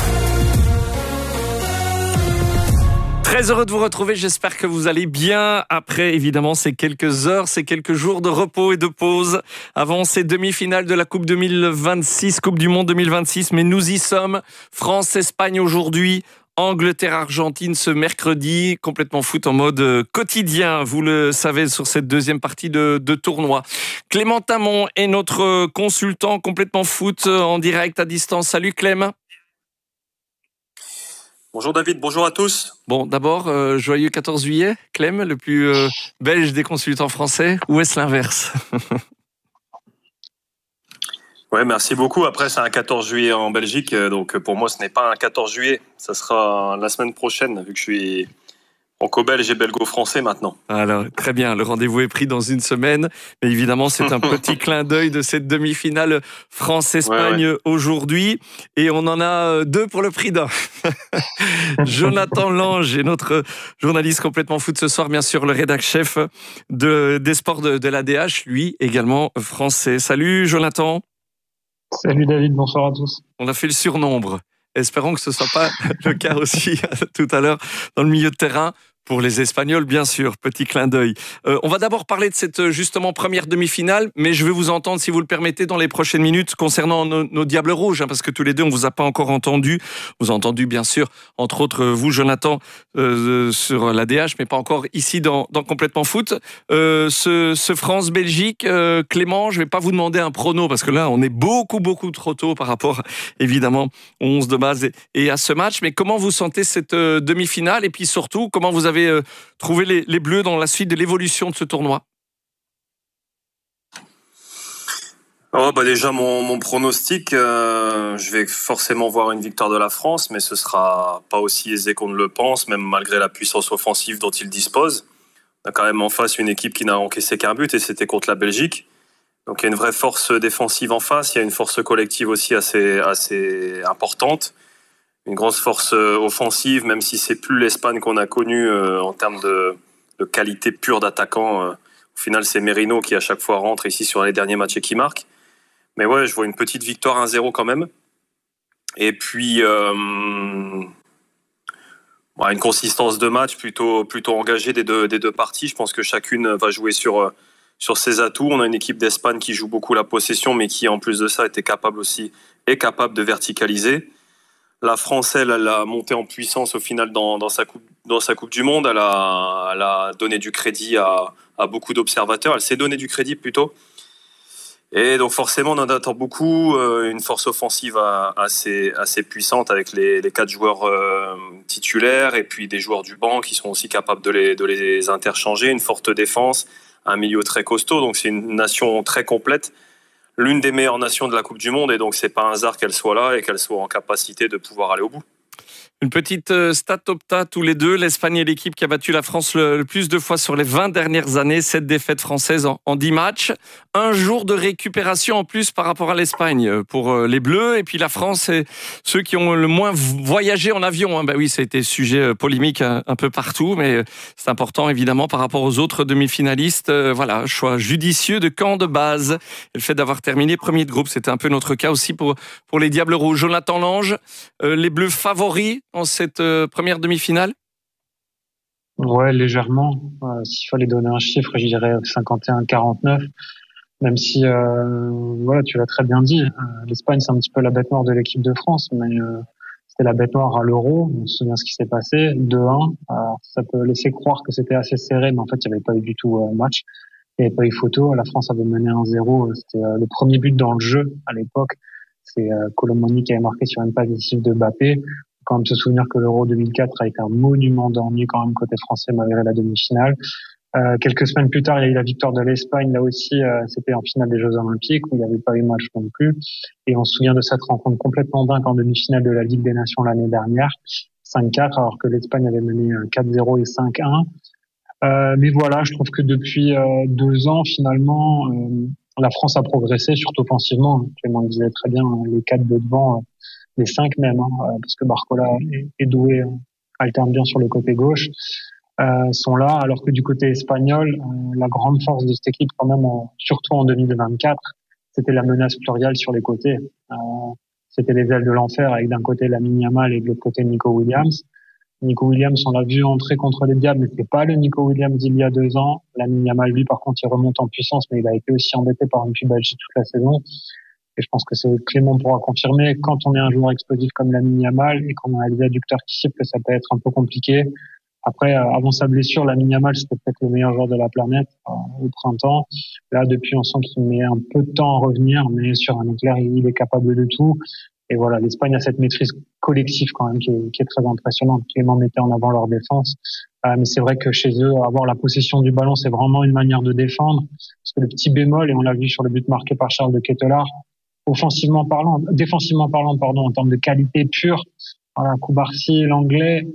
Très heureux de vous retrouver, j'espère que vous allez bien après évidemment ces quelques heures, ces quelques jours de repos et de pause avant ces demi-finales de la Coupe 2026, Coupe du Monde 2026, mais nous y sommes. France-Espagne aujourd'hui, Angleterre-Argentine ce mercredi, complètement foot en mode quotidien, vous le savez, sur cette 2e partie de tournoi. Clément Tamon est notre consultant complètement foot en direct à distance. Salut Clem. Bonjour David, bonjour à tous. Bon, d'abord, joyeux 14 juillet, Clem, le plus belge des consultants français, ou est-ce l'inverse? Ouais, merci beaucoup. Après, c'est un 14 juillet en Belgique, donc pour moi, ce n'est pas un 14 juillet. Ça sera la semaine prochaine, vu que je suis franco-belge et belgo-français maintenant. Alors, très bien, le rendez-vous est pris dans une semaine. Mais évidemment, c'est un petit clin d'œil de cette demi-finale France-Espagne aujourd'hui. Et on en a 2 pour le prix d'un. Jonathan Lange est notre journaliste complètement foot ce soir, bien sûr, le rédac-chef des sports de l'ADH, lui également français. Salut Jonathan. Salut David, bonsoir à tous. On a fait le surnombre. Espérons que ce ne soit pas le cas aussi tout à l'heure dans le milieu de terrain. Pour les Espagnols, bien sûr, petit clin d'œil. On va d'abord parler de cette justement première demi-finale, mais je vais vous entendre, si vous le permettez, dans les prochaines minutes concernant nos Diables Rouges, hein, parce que tous les deux, on vous a pas encore entendu. Vous avez entendu, bien sûr, entre autres, vous, Jonathan, sur la DH, mais pas encore ici dans Complètement Foot. Ce France-Belgique, Clément, je vais pas vous demander un prono, parce que là, on est beaucoup trop tôt par rapport, évidemment, au 11 de base et à ce match. Mais comment vous sentez cette demi-finale, et puis surtout, comment vous avez trouvé les Bleus dans la suite de l'évolution de ce tournoi? Déjà, mon pronostic, je vais forcément voir une victoire de la France, mais ce sera pas aussi aisé qu'on ne le pense, même malgré la puissance offensive dont il dispose. On a quand même en face une équipe qui n'a encaissé qu'un but et c'était contre la Belgique. Donc il y a une vraie force défensive en face, il y a une force collective aussi assez importante. Une grosse force offensive, même si c'est plus l'Espagne qu'on a connue en termes de qualité pure d'attaquant. Au final, c'est Merino qui à chaque fois rentre ici sur les derniers matchs et qui marque. Mais ouais, je vois une petite victoire 1-0 quand même. Et puis une consistance de match plutôt engagée des deux parties. Je pense que chacune va jouer sur ses atouts. On a une équipe d'Espagne qui joue beaucoup la possession, mais qui en plus de ça est capable de verticaliser. La France, elle a monté en puissance au final dans sa Coupe du Monde. Elle a donné du crédit à beaucoup d'observateurs. Elle s'est donné du crédit plutôt. Et donc forcément, on en attend beaucoup. Une force offensive assez puissante avec les 4 joueurs titulaires et puis des joueurs du banc qui sont aussi capables de les interchanger. Une forte défense, un milieu très costaud. Donc c'est une nation très complète. L'une des meilleures nations de la Coupe du Monde et donc c'est pas un hasard qu'elle soit là et qu'elle soit en capacité de pouvoir aller au bout. Une petite stat opta tous les deux. L'Espagne est l'équipe qui a battu la France le plus de fois sur les 20 dernières années. 7 défaites françaises en 10 matchs. Un jour de récupération en plus par rapport à l'Espagne pour les Bleus. Et puis la France, c'est ceux qui ont le moins voyagé en avion. Ben oui, ça a été sujet polémique un peu partout. Mais c'est important évidemment par rapport aux autres demi-finalistes. Voilà, choix judicieux de camp de base. Et le fait d'avoir terminé premier de groupe, c'était un peu notre cas aussi pour les Diables Rouges. Jonathan Lange, les Bleus favoris en cette première demi-finale? Ouais, légèrement. S'il fallait donner un chiffre, je dirais 51-49. Même si, tu l'as très bien dit, l'Espagne, c'est un petit peu la bête noire de l'équipe de France, mais c'était la bête noire à l'Euro. On se souvient ce qui s'est passé, 2-1. Alors, ça peut laisser croire que c'était assez serré, mais en fait, il n'y avait pas eu du tout match. Il n'y avait pas eu photo. La France avait mené 1-0. C'était le premier but dans le jeu à l'époque. C'est Colomoni qui avait marqué sur une passe décisive de Mbappé. Quand même se souvenir que l'Euro 2004 a été un monument d'ennui quand même côté français malgré la demi-finale. Quelques semaines plus tard, il y a eu la victoire de l'Espagne. Là aussi, c'était en finale des Jeux Olympiques où il n'y avait pas eu match non plus. Et on se souvient de cette rencontre complètement dingue en demi-finale de la Ligue des Nations l'année dernière, 5-4, alors que l'Espagne avait mené 4-0 et 5-1. Mais voilà, je trouve que depuis 2 ans, finalement, la France a progressé, surtout offensivement. Clément le disait très bien, les 4 de devant, les 5 même, parce que Barcola est doué, alterne bien sur le côté gauche, sont là, alors que du côté espagnol, la grande force de cette équipe quand même, surtout en 2024, c'était la menace plurielle sur les côtés. C'était les ailes de l'enfer avec d'un côté Lamine Yamal et de l'autre côté Nico Williams. Nico Williams, on l'a vu entrer contre les Diables, mais c'est pas le Nico Williams d'il y a 2 ans. Lamine Yamal, lui, par contre, il remonte en puissance, mais il a été aussi embêté par une pubalgie toute la saison. Et je pense que Clément pourra confirmer, quand on est un joueur explosif comme Lamine Yamal et qu'on a des adducteurs qui sifflent, ça peut être un peu compliqué. Après, avant sa blessure, Lamine Yamal, c'était peut-être le meilleur joueur de la planète au printemps. Là, depuis, on sent qu'il met un peu de temps à revenir, mais sur un éclair, il est capable de tout. Et voilà, l'Espagne a cette maîtrise collective quand même qui est très impressionnante. Clément mettait en avant leur défense. Mais c'est vrai que chez eux, avoir la possession du ballon, c'est vraiment une manière de défendre. Parce que le petit bémol, et on l'a vu sur le but marqué par Charles de Ketelaar, défensivement parlant, en termes de qualité pure, voilà, Koubarsi, l'anglais,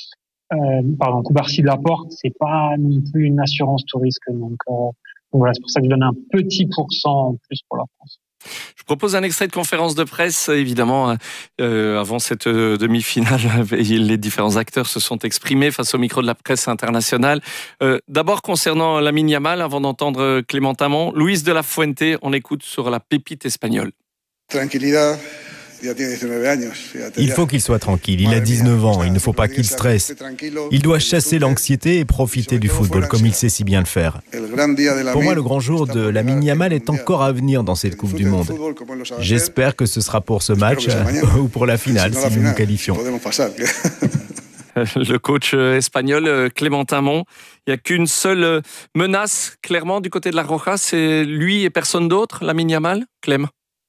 Koubarsi de Laporte, c'est pas non plus une assurance tout risque. Donc voilà, c'est pour ça que je donne un petit pourcent en plus pour la France. Je propose un extrait de conférence de presse, évidemment, avant cette demi-finale. Les différents acteurs se sont exprimés face au micro de la presse internationale. D'abord, concernant Lamine Yamal, avant d'entendre Clément Tamon, Luis de la Fuente, on écoute sur la pépite espagnole. Il faut qu'il soit tranquille, il a 19 ans, il ne faut pas qu'il stresse. Il doit chasser l'anxiété et profiter du football comme il sait si bien le faire. Pour moi, le grand jour de Lamine Yamal est encore à venir dans cette Coupe du Monde. J'espère que ce sera pour ce match ou pour la finale si nous nous qualifions. Le coach espagnol Clément Tamon, il n'y a qu'une seule menace clairement du côté de la Roja, c'est lui et personne d'autre, Lamine Yamal, Clem.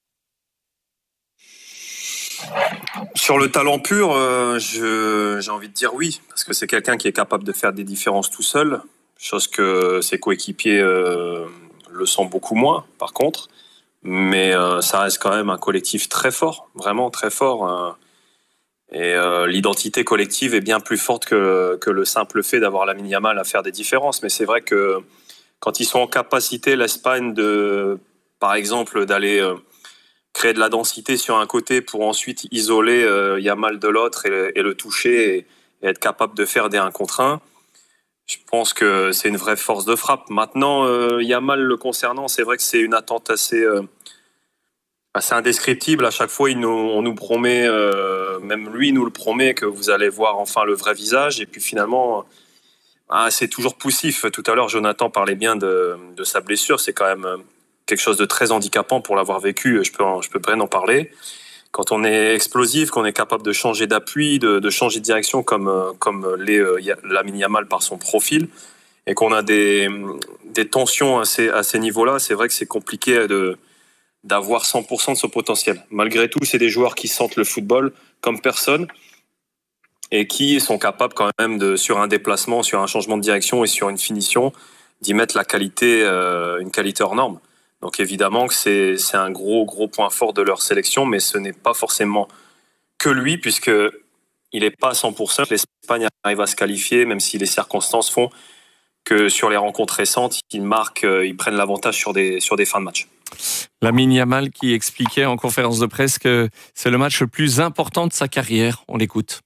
Sur le talent pur, j'ai envie de dire oui, parce que c'est quelqu'un qui est capable de faire des différences tout seul, chose que ses coéquipiers le sont beaucoup moins, par contre. Mais ça reste quand même un collectif très fort, vraiment très fort. Et l'identité collective est bien plus forte que le simple fait d'avoir Lamine Yamal à faire des différences. Mais c'est vrai que quand ils sont en capacité, l'Espagne, par exemple, d'aller créer de la densité sur un côté pour ensuite isoler Yamal de l'autre et le toucher et être capable de faire des 1 contre 1, je pense que c'est une vraie force de frappe. Maintenant, Yamal le concernant, c'est vrai que c'est une attente assez indescriptible. À chaque fois, on nous promet, même lui nous le promet, que vous allez voir enfin le vrai visage. Et puis finalement, c'est toujours poussif. Tout à l'heure, Jonathan parlait bien de sa blessure. C'est quand même quelque chose de très handicapant pour l'avoir vécu. Je peux bien en parler. Quand on est explosif, qu'on est capable de changer d'appui, de changer de direction comme Lamine Yamal par son profil, et qu'on a des tensions à ces niveaux-là, c'est vrai que c'est compliqué d'avoir 100% de son potentiel. Malgré tout, c'est des joueurs qui sentent le football comme personne et qui sont capables quand même sur un déplacement, sur un changement de direction et sur une finition, d'y mettre une qualité hors norme. Donc évidemment que c'est un gros point fort de leur sélection, mais ce n'est pas forcément que lui, puisqu'il n'est pas à 100%. L'Espagne arrive à se qualifier, même si les circonstances font que sur les rencontres récentes, ils prennent l'avantage sur des fins de match. Lamine Yamal qui expliquait en conférence de presse que c'est le match le plus important de sa carrière. On l'écoute.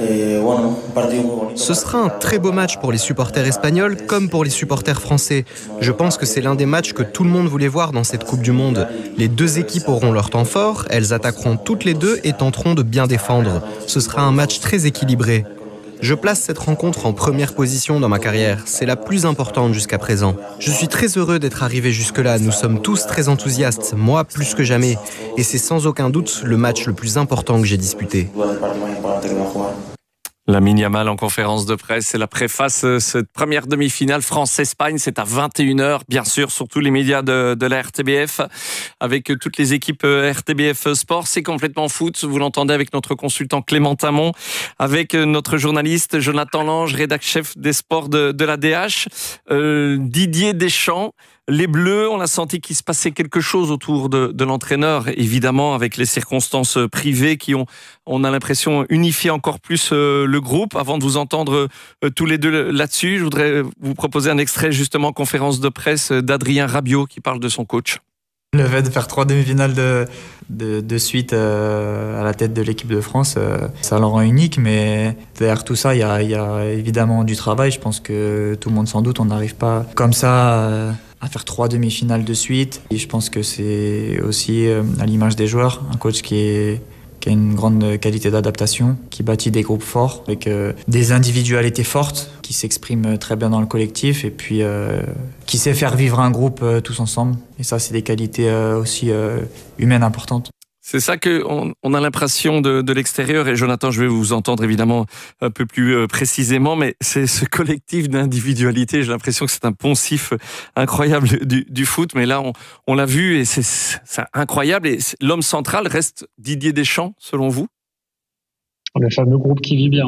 Ce sera un très beau match pour les supporters espagnols comme pour les supporters français. Je pense que c'est l'un des matchs que tout le monde voulait voir dans cette Coupe du Monde. Les deux équipes auront leur temps fort, elles attaqueront toutes les deux et tenteront de bien défendre. Ce sera un match très équilibré. Je place cette rencontre en première position dans ma carrière. C'est la plus importante jusqu'à présent. Je suis très heureux d'être arrivé jusque-là. Nous sommes tous très enthousiastes, moi plus que jamais. Et c'est sans aucun doute le match le plus important que j'ai disputé. Lamine Yamal en conférence de presse, c'est la préface cette première demi-finale France-Espagne, c'est à 21h, bien sûr, sur tous les médias de la RTBF, avec toutes les équipes RTBF Sport. C'est complètement foot, vous l'entendez avec notre consultant Clément Tamon, avec notre journaliste Jonathan Lange, rédac-chef des sports de la DH, Didier Deschamps. Les Bleus, on a senti qu'il se passait quelque chose autour de l'entraîneur, évidemment, avec les circonstances privées qui on a l'impression, unifié encore plus le groupe. Avant de vous entendre tous les deux là-dessus, je voudrais vous proposer un extrait, justement, conférence de presse d'Adrien Rabiot qui parle de son coach. Le fait de faire 3 demi-finales de suite à la tête de l'équipe de France, ça le rend unique, mais derrière tout ça, il y a évidemment du travail. Je pense que tout le monde s'en doute, on n'arrive pas comme ça à faire 3 demi-finales de suite. Et je pense que c'est aussi à l'image des joueurs, un coach qui a une grande qualité d'adaptation, qui bâtit des groupes forts, avec des individualités fortes, qui s'expriment très bien dans le collectif, et puis qui sait faire vivre un groupe tous ensemble. Et ça, c'est des qualités aussi humaines importantes. C'est ça qu'on a l'impression de l'extérieur, et Jonathan, je vais vous entendre évidemment un peu plus précisément, mais c'est ce collectif d'individualité, j'ai l'impression que c'est un poncif incroyable du foot, mais là on l'a vu et c'est incroyable, et l'homme central reste Didier Deschamps, selon vous? Le fameux groupe qui vit bien.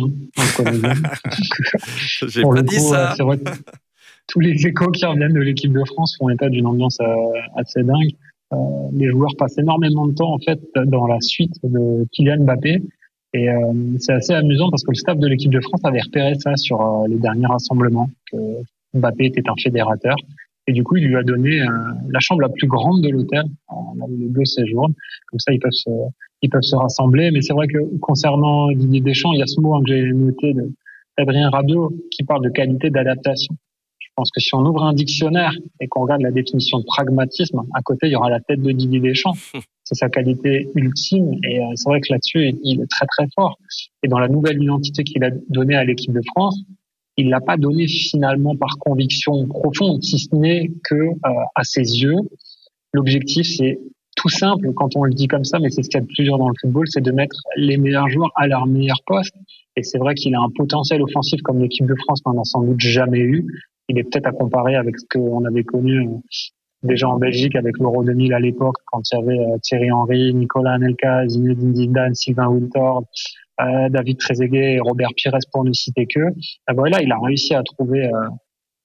J'ai pas dit ça. C'est vrai que tous les échos qui reviennent de l'équipe de France font état d'une ambiance assez dingue. Les joueurs passent énormément de temps en fait dans la suite de Kylian Mbappé, et c'est assez amusant parce que le staff de l'équipe de France avait repéré ça sur les derniers rassemblements, que Mbappé était un fédérateur, et du coup il lui a donné la chambre la plus grande de l'hôtel là où les Bleus séjournent, comme ça ils peuvent se rassembler. Mais c'est vrai que concernant Didier Deschamps, il y a ce mot que j'ai noté d'Adrien Rabiot qui parle de qualité d'adaptation. Je pense que si on ouvre un dictionnaire et qu'on regarde la définition de pragmatisme, à côté, il y aura la tête de Didier Deschamps. C'est sa qualité ultime, et c'est vrai que là-dessus, il est très très fort. Et dans la nouvelle identité qu'il a donnée à l'équipe de France, il l'a pas donnée finalement par conviction profonde, si ce n'est que, à ses yeux, l'objectif, c'est tout simple quand on le dit comme ça, mais c'est ce qu'il y a de plus dur dans le football, c'est de mettre les meilleurs joueurs à leur meilleur poste. Et c'est vrai qu'il a un potentiel offensif comme l'équipe de France n'en a sans doute jamais eu. Il est peut-être à comparer avec ce qu'on avait connu déjà en Belgique avec l'Euro 2000 à l'époque, quand il y avait Thierry Henry, Nicolas Anelka, Zinedine Zidane, Sylvain Wiltord, David Trezeguet et Robert Pires pour ne citer que. Là, il a réussi à trouver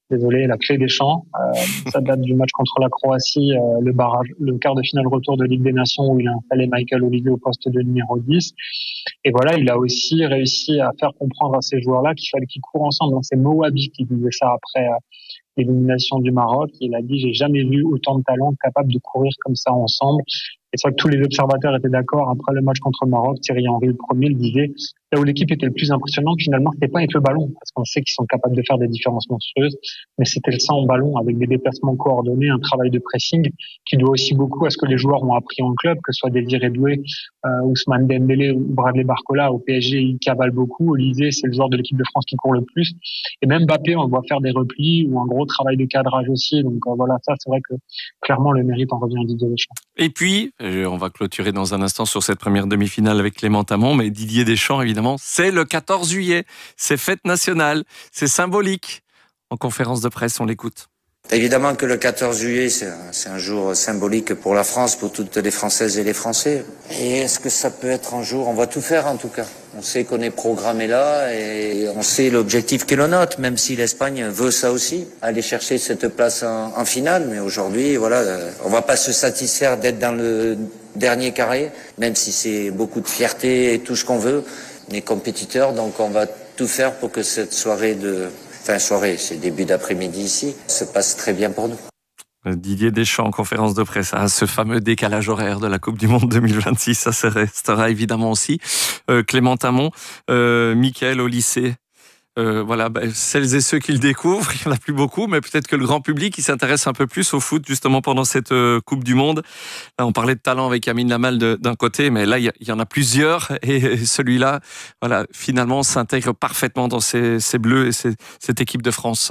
désolé, la clé des champs. Ça date du match contre la Croatie, le quart de finale retour de Ligue des Nations où il a installé Michael Olivier au poste de numéro 10. Et voilà, il a aussi réussi à faire comprendre à ces joueurs-là qu'il fallait qu'ils courent ensemble. Donc, c'est Mowabi qui disait ça après l'élimination du Maroc. Il a dit, j'ai jamais vu autant de talents capables de courir comme ça ensemble. Et c'est vrai que tous les observateurs étaient d'accord. Après le match contre le Maroc, Thierry Henry, le premier, le disait, là où l'équipe était le plus impressionnante, finalement, c'était pas avec le ballon, parce qu'on sait qu'ils sont capables de faire des différences monstrueuses, mais c'était le sans ballon, avec des déplacements coordonnés, un travail de pressing, qui doit aussi beaucoup à ce que les joueurs ont appris en club, que ce soit Désiré Doué, Ousmane Dembélé ou Bradley Barcola. Au PSG, ils cavalent beaucoup. Olysée, c'est le joueur de l'équipe de France qui court le plus. Et même Mbappé, on le voit faire des replis ou un gros travail de cadrage aussi. Donc voilà, ça, c'est vrai que clairement, le mérite en revient à Didier Deschamps. Et puis, on va clôturer dans un instant sur cette première demi-finale avec Clément Amont, mais Didier Deschamps, évidemment, c'est le 14 juillet, c'est fête nationale, c'est symbolique. En conférence de presse, on l'écoute. Évidemment que le 14 juillet, c'est un jour symbolique pour la France, pour toutes les Françaises et les Français. Et est-ce que ça peut être un jour, on va tout faire en tout cas. On sait qu'on est programmé là et on sait l'objectif qu'est le nôtre, même si l'Espagne veut ça aussi, aller chercher cette place en finale. Mais aujourd'hui, voilà, on va pas se satisfaire d'être dans le dernier carré, même si c'est beaucoup de fierté et tout ce qu'on veut. On est compétiteurs, donc on va tout faire pour que cette soirée c'est début d'après-midi ici, se passe très bien pour nous. Didier Deschamps en conférence de presse, ce fameux décalage horaire de la Coupe du Monde 2026, ça se restera évidemment aussi. Clément Amont, Mickaël au lycée, celles et ceux qui le découvrent, il n'y en a plus beaucoup, mais peut-être que le grand public qui s'intéresse un peu plus au foot justement pendant cette Coupe du Monde. Là, on parlait de talent avec Lamine Yamal d'un côté, mais là, il y en a plusieurs et celui-là, voilà, finalement, s'intègre parfaitement dans ces Bleus et cette équipe de France.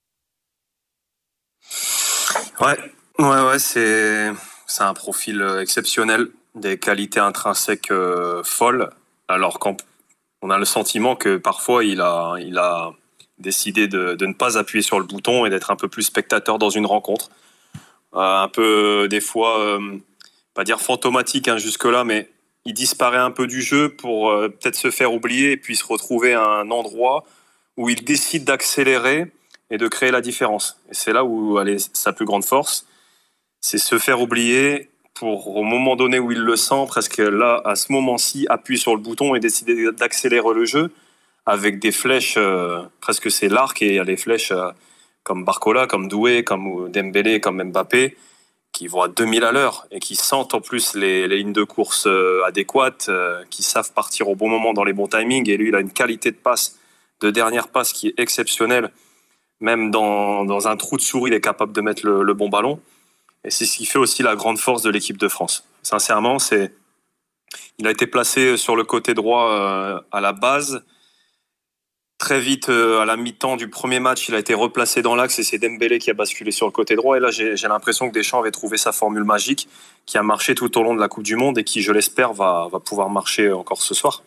Ouais, c'est un profil exceptionnel, des qualités intrinsèques folles, alors qu'on a le sentiment que parfois il a décidé de ne pas appuyer sur le bouton et d'être un peu plus spectateur dans une rencontre. Un peu, des fois, pas dire fantomatique jusque-là, mais il disparaît un peu du jeu pour peut-être se faire oublier et puis se retrouver à un endroit où il décide d'accélérer et de créer la différence. Et c'est là où elle est sa plus grande force, c'est se faire oublier pour, au moment donné où il le sent, presque là, à ce moment-ci, appuyer sur le bouton et décider d'accélérer le jeu avec des flèches, presque c'est l'arc, et il y a les flèches comme Barcola, comme Doué, comme Dembélé, comme Mbappé, qui vont à 2000 à l'heure et qui sentent en plus les lignes de course adéquates, qui savent partir au bon moment dans les bons timings. Et lui, il a une qualité de passe, de dernière passe qui est exceptionnelle. Même dans un trou de souris, il est capable de mettre le bon ballon. Et c'est ce qui fait aussi la grande force de l'équipe de France. Sincèrement, il a été placé sur le côté droit à la base. Très vite, à la mi-temps du premier match, il a été replacé dans l'axe et c'est Dembélé qui a basculé sur le côté droit. Et là, j'ai l'impression que Deschamps avait trouvé sa formule magique qui a marché tout au long de la Coupe du Monde et qui, je l'espère, va pouvoir marcher encore ce soir.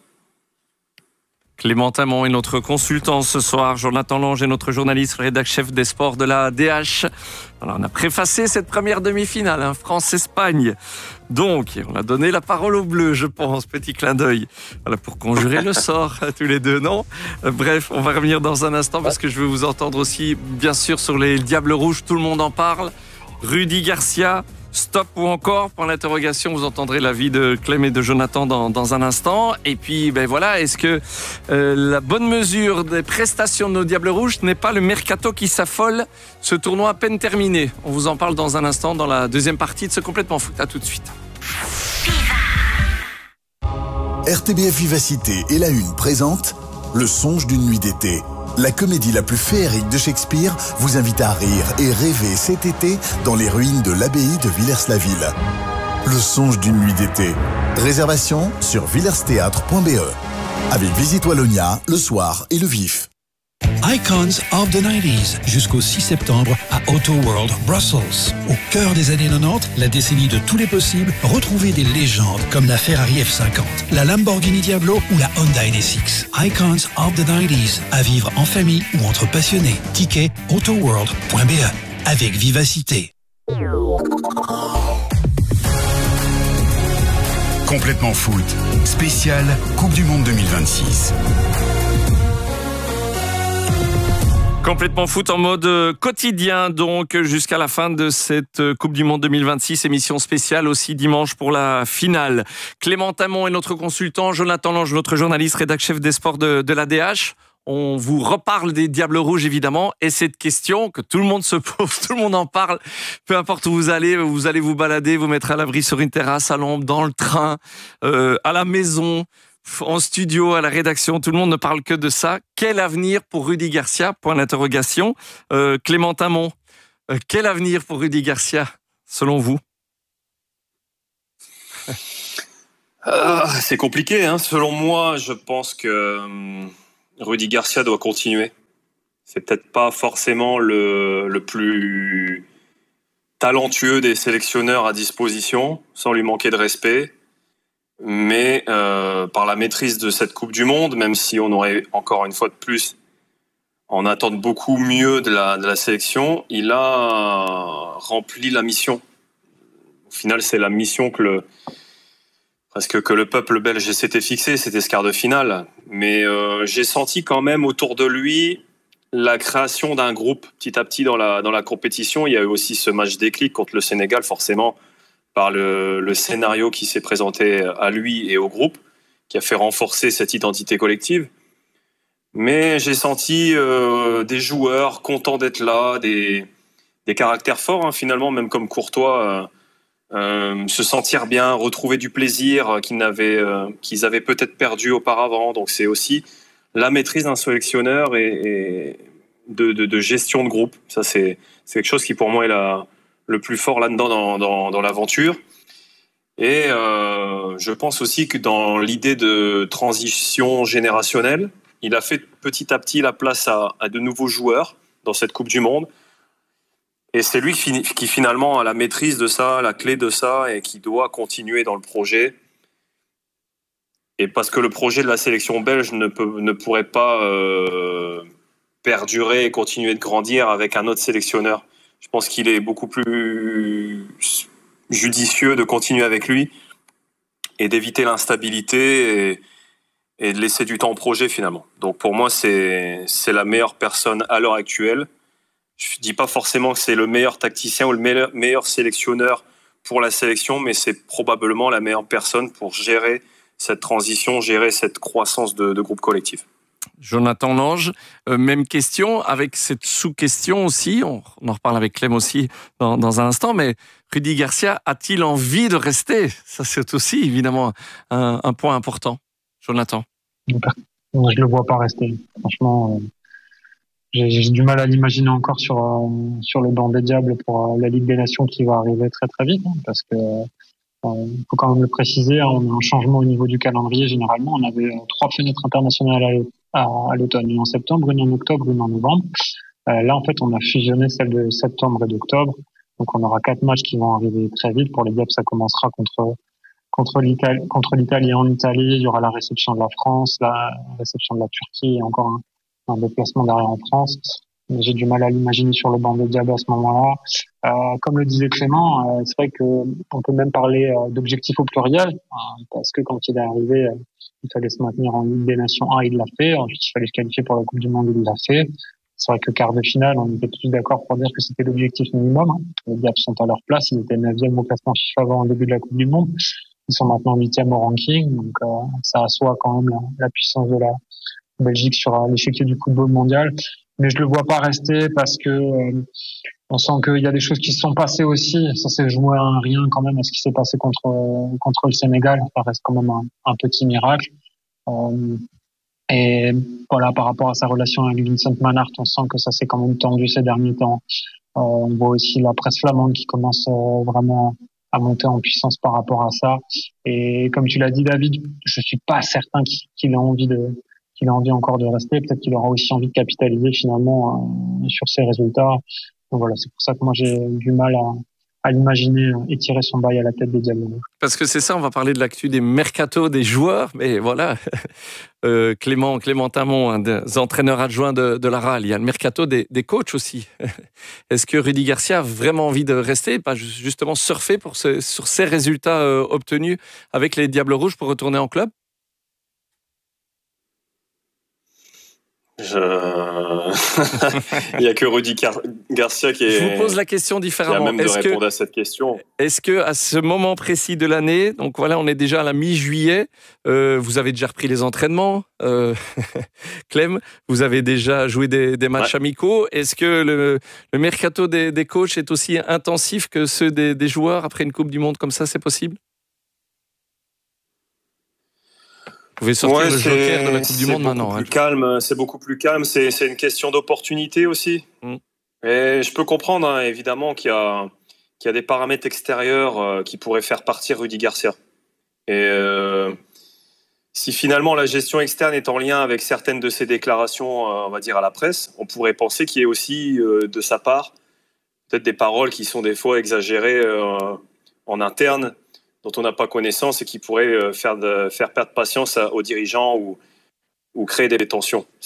Clément Amont est notre consultant ce soir. Jonathan Lange est notre journaliste, rédac-chef des sports de la DH. Alors, on a préfacé cette première demi-finale, France-Espagne. Donc, on a donné la parole aux Bleus, je pense. Petit clin d'œil. Voilà, pour conjurer le sort à tous les deux, non ? Bref, on va revenir dans un instant parce que je veux vous entendre aussi, bien sûr, sur les Diables Rouges. Tout le monde en parle. Rudy Garcia. Stop ou encore, point d'interrogation, vous entendrez l'avis de Clem et de Jonathan dans un instant. Et puis, voilà, est-ce que la bonne mesure des prestations de nos Diables Rouges n'est pas le mercato qui s'affole, ce tournoi à peine terminé ? On vous en parle dans un instant, dans la deuxième partie de ce Complètement Foot. À tout de suite. RTBF Vivacité et La Une présente Le songe d'une nuit d'été. La comédie la plus féerique de Shakespeare vous invite à rire et rêver cet été dans les ruines de l'abbaye de Villers-la-Ville. Le songe d'une nuit d'été. Réservation sur villersthéâtre.be. Avec Visite Wallonia, le soir et le vif. Icons of the 90s jusqu'au 6 septembre à Auto World Brussels. Au cœur des années 90, la décennie de tous les possibles, retrouvez des légendes comme la Ferrari F50, la Lamborghini Diablo ou la Honda NSX. Icons of the 90s, à vivre en famille ou entre passionnés. Ticket autoworld.be avec vivacité. Complètement foot, spécial Coupe du Monde 2026. Complètement foot en mode quotidien, donc jusqu'à la fin de cette Coupe du Monde 2026, émission spéciale aussi dimanche pour la finale. Clément Tamon est notre consultant, Jonathan Lange, notre journaliste, rédacteur chef des sports de l'ADH. On vous reparle des Diables Rouges évidemment, et cette question que tout le monde se pose, tout le monde en parle, peu importe où vous allez vous balader, vous mettre à l'abri sur une terrasse, à l'ombre, dans le train, à la maison, en studio, à la rédaction, tout le monde ne parle que de ça. Quel avenir pour Rudy Garcia ? Point d'interrogation. Clément Tamon, quel avenir pour Rudy Garcia, selon vous ? C'est compliqué, hein. Selon moi, je pense que Rudy Garcia doit continuer. C'est peut-être pas forcément le plus talentueux des sélectionneurs à disposition, sans lui manquer de respect. Mais par la maîtrise de cette Coupe du Monde, même si on aurait encore une fois de plus en attendre beaucoup mieux de la sélection, il a rempli la mission. Au final, c'est la mission que le peuple belge s'était fixé, c'était ce quart de finale. Mais j'ai senti quand même autour de lui la création d'un groupe petit à petit dans la compétition. Il y a eu aussi ce match déclic contre le Sénégal, forcément, par le scénario qui s'est présenté à lui et au groupe, qui a fait renforcer cette identité collective. Mais j'ai senti des joueurs contents d'être là, des caractères forts, hein, finalement, même comme Courtois, se sentir bien, retrouver du plaisir qu'ils avaient peut-être perdu auparavant. Donc c'est aussi la maîtrise d'un sélectionneur et de gestion de groupe. Ça, c'est quelque chose qui, pour moi, est le plus fort là-dedans dans l'aventure. Et je pense aussi que dans l'idée de transition générationnelle, il a fait petit à petit la place à de nouveaux joueurs dans cette Coupe du Monde. Et c'est lui qui finalement a la maîtrise de ça, la clé de ça, et qui doit continuer dans le projet. Et parce que le projet de la sélection belge ne pourrait pas perdurer et continuer de grandir avec un autre sélectionneur. Je pense qu'il est beaucoup plus judicieux de continuer avec lui et d'éviter l'instabilité et de laisser du temps au projet finalement. Donc pour moi, c'est la meilleure personne à l'heure actuelle. Je ne dis pas forcément que c'est le meilleur tacticien ou le meilleur sélectionneur pour la sélection, mais c'est probablement la meilleure personne pour gérer cette transition, gérer cette croissance de groupe collectif. Jonathan Lange, même question, avec cette sous-question aussi, on en reparle avec Clem aussi dans un instant, mais Rudy Garcia a-t-il envie de rester ? Ça, c'est aussi évidemment un point important. Jonathan ? Moi, je ne le vois pas rester. Franchement, j'ai du mal à l'imaginer encore sur le banc des Diables pour la Ligue des Nations qui va arriver très très vite, hein, parce que il faut quand même le préciser, on a un changement au niveau du calendrier. Généralement, on avait 3 fenêtres internationales à l'automne, une en septembre, une en octobre, une en novembre. Là, en fait, on a fusionné celle de septembre et d'octobre. Donc, on aura 4 matchs qui vont arriver très vite. Pour les Diables, ça commencera contre l'Italie en Italie. Il y aura la réception de la France, la réception de la Turquie et encore un déplacement derrière en France. J'ai du mal à l'imaginer sur le banc des Diables à ce moment-là. Comme le disait Clément, c'est vrai que on peut même parler d'objectifs au pluriel, parce que quand il est arrivé, il fallait se maintenir en Ligue des Nations 1, il l'a fait. Ensuite, il fallait se qualifier pour la Coupe du Monde, il l'a fait. C'est vrai que quart de finale, on était tous d'accord pour dire que c'était l'objectif minimum. Les Diables sont à leur place, ils étaient 9e au classement FIFA avant le début de la Coupe du Monde. Ils sont maintenant 8e au ranking, donc ça assoit quand même la puissance de la Belgique sur l'échiquier du football mondial. Mais je le vois pas rester parce que on sent qu'il y a des choses qui se sont passées aussi. Ça s'est joué à un rien quand même à ce qui s'est passé contre le Sénégal. Ça reste quand même un petit miracle. Et voilà, par rapport à sa relation avec Vincent Manhart, on sent que ça s'est quand même tendu ces derniers temps. On voit aussi la presse flamande qui commence vraiment à monter en puissance par rapport à ça. Et comme tu l'as dit, David, je suis pas certain qu'il ait envie encore de rester. Peut-être qu'il aura aussi envie de capitaliser finalement sur ses résultats. Donc voilà, c'est pour ça que moi j'ai du mal à l'imaginer étirer son bail à la tête des Diables. Parce que c'est ça, on va parler de l'actu des mercatos des joueurs, mais voilà, Clément Tamon, un des entraîneurs adjoints de la RAL, il y a le mercato des coachs aussi. Est-ce que Rudy Garcia a vraiment envie de rester, pas justement surfer sur ses résultats obtenus avec les Diables Rouges pour retourner en club ? Il n'y a que Rudy Garcia qui Je vous pose la question différemment. Qui a même de répondre à cette question. Est-ce que à ce moment précis de l'année, donc voilà, on est déjà à la mi-juillet, vous avez déjà repris les entraînements, Clem, vous avez déjà joué des matchs amicaux. Est-ce que le mercato des coachs est aussi intensif que ceux des joueurs après une Coupe du Monde comme ça, c'est possible? Vous pouvez sortir le joker de la Coupe du Monde maintenant. C'est beaucoup plus calme. C'est une question d'opportunité aussi. Et je peux comprendre, évidemment, qu'il y a des paramètres extérieurs qui pourraient faire partir Rudy Garcia. Et si finalement la gestion externe est en lien avec certaines de ses déclarations, on va dire à la presse, on pourrait penser qu'il y ait aussi de sa part peut-être des paroles qui sont des fois exagérées en interne, dont on n'a pas connaissance et qui pourraient faire perdre patience aux dirigeants ou créer des tensions.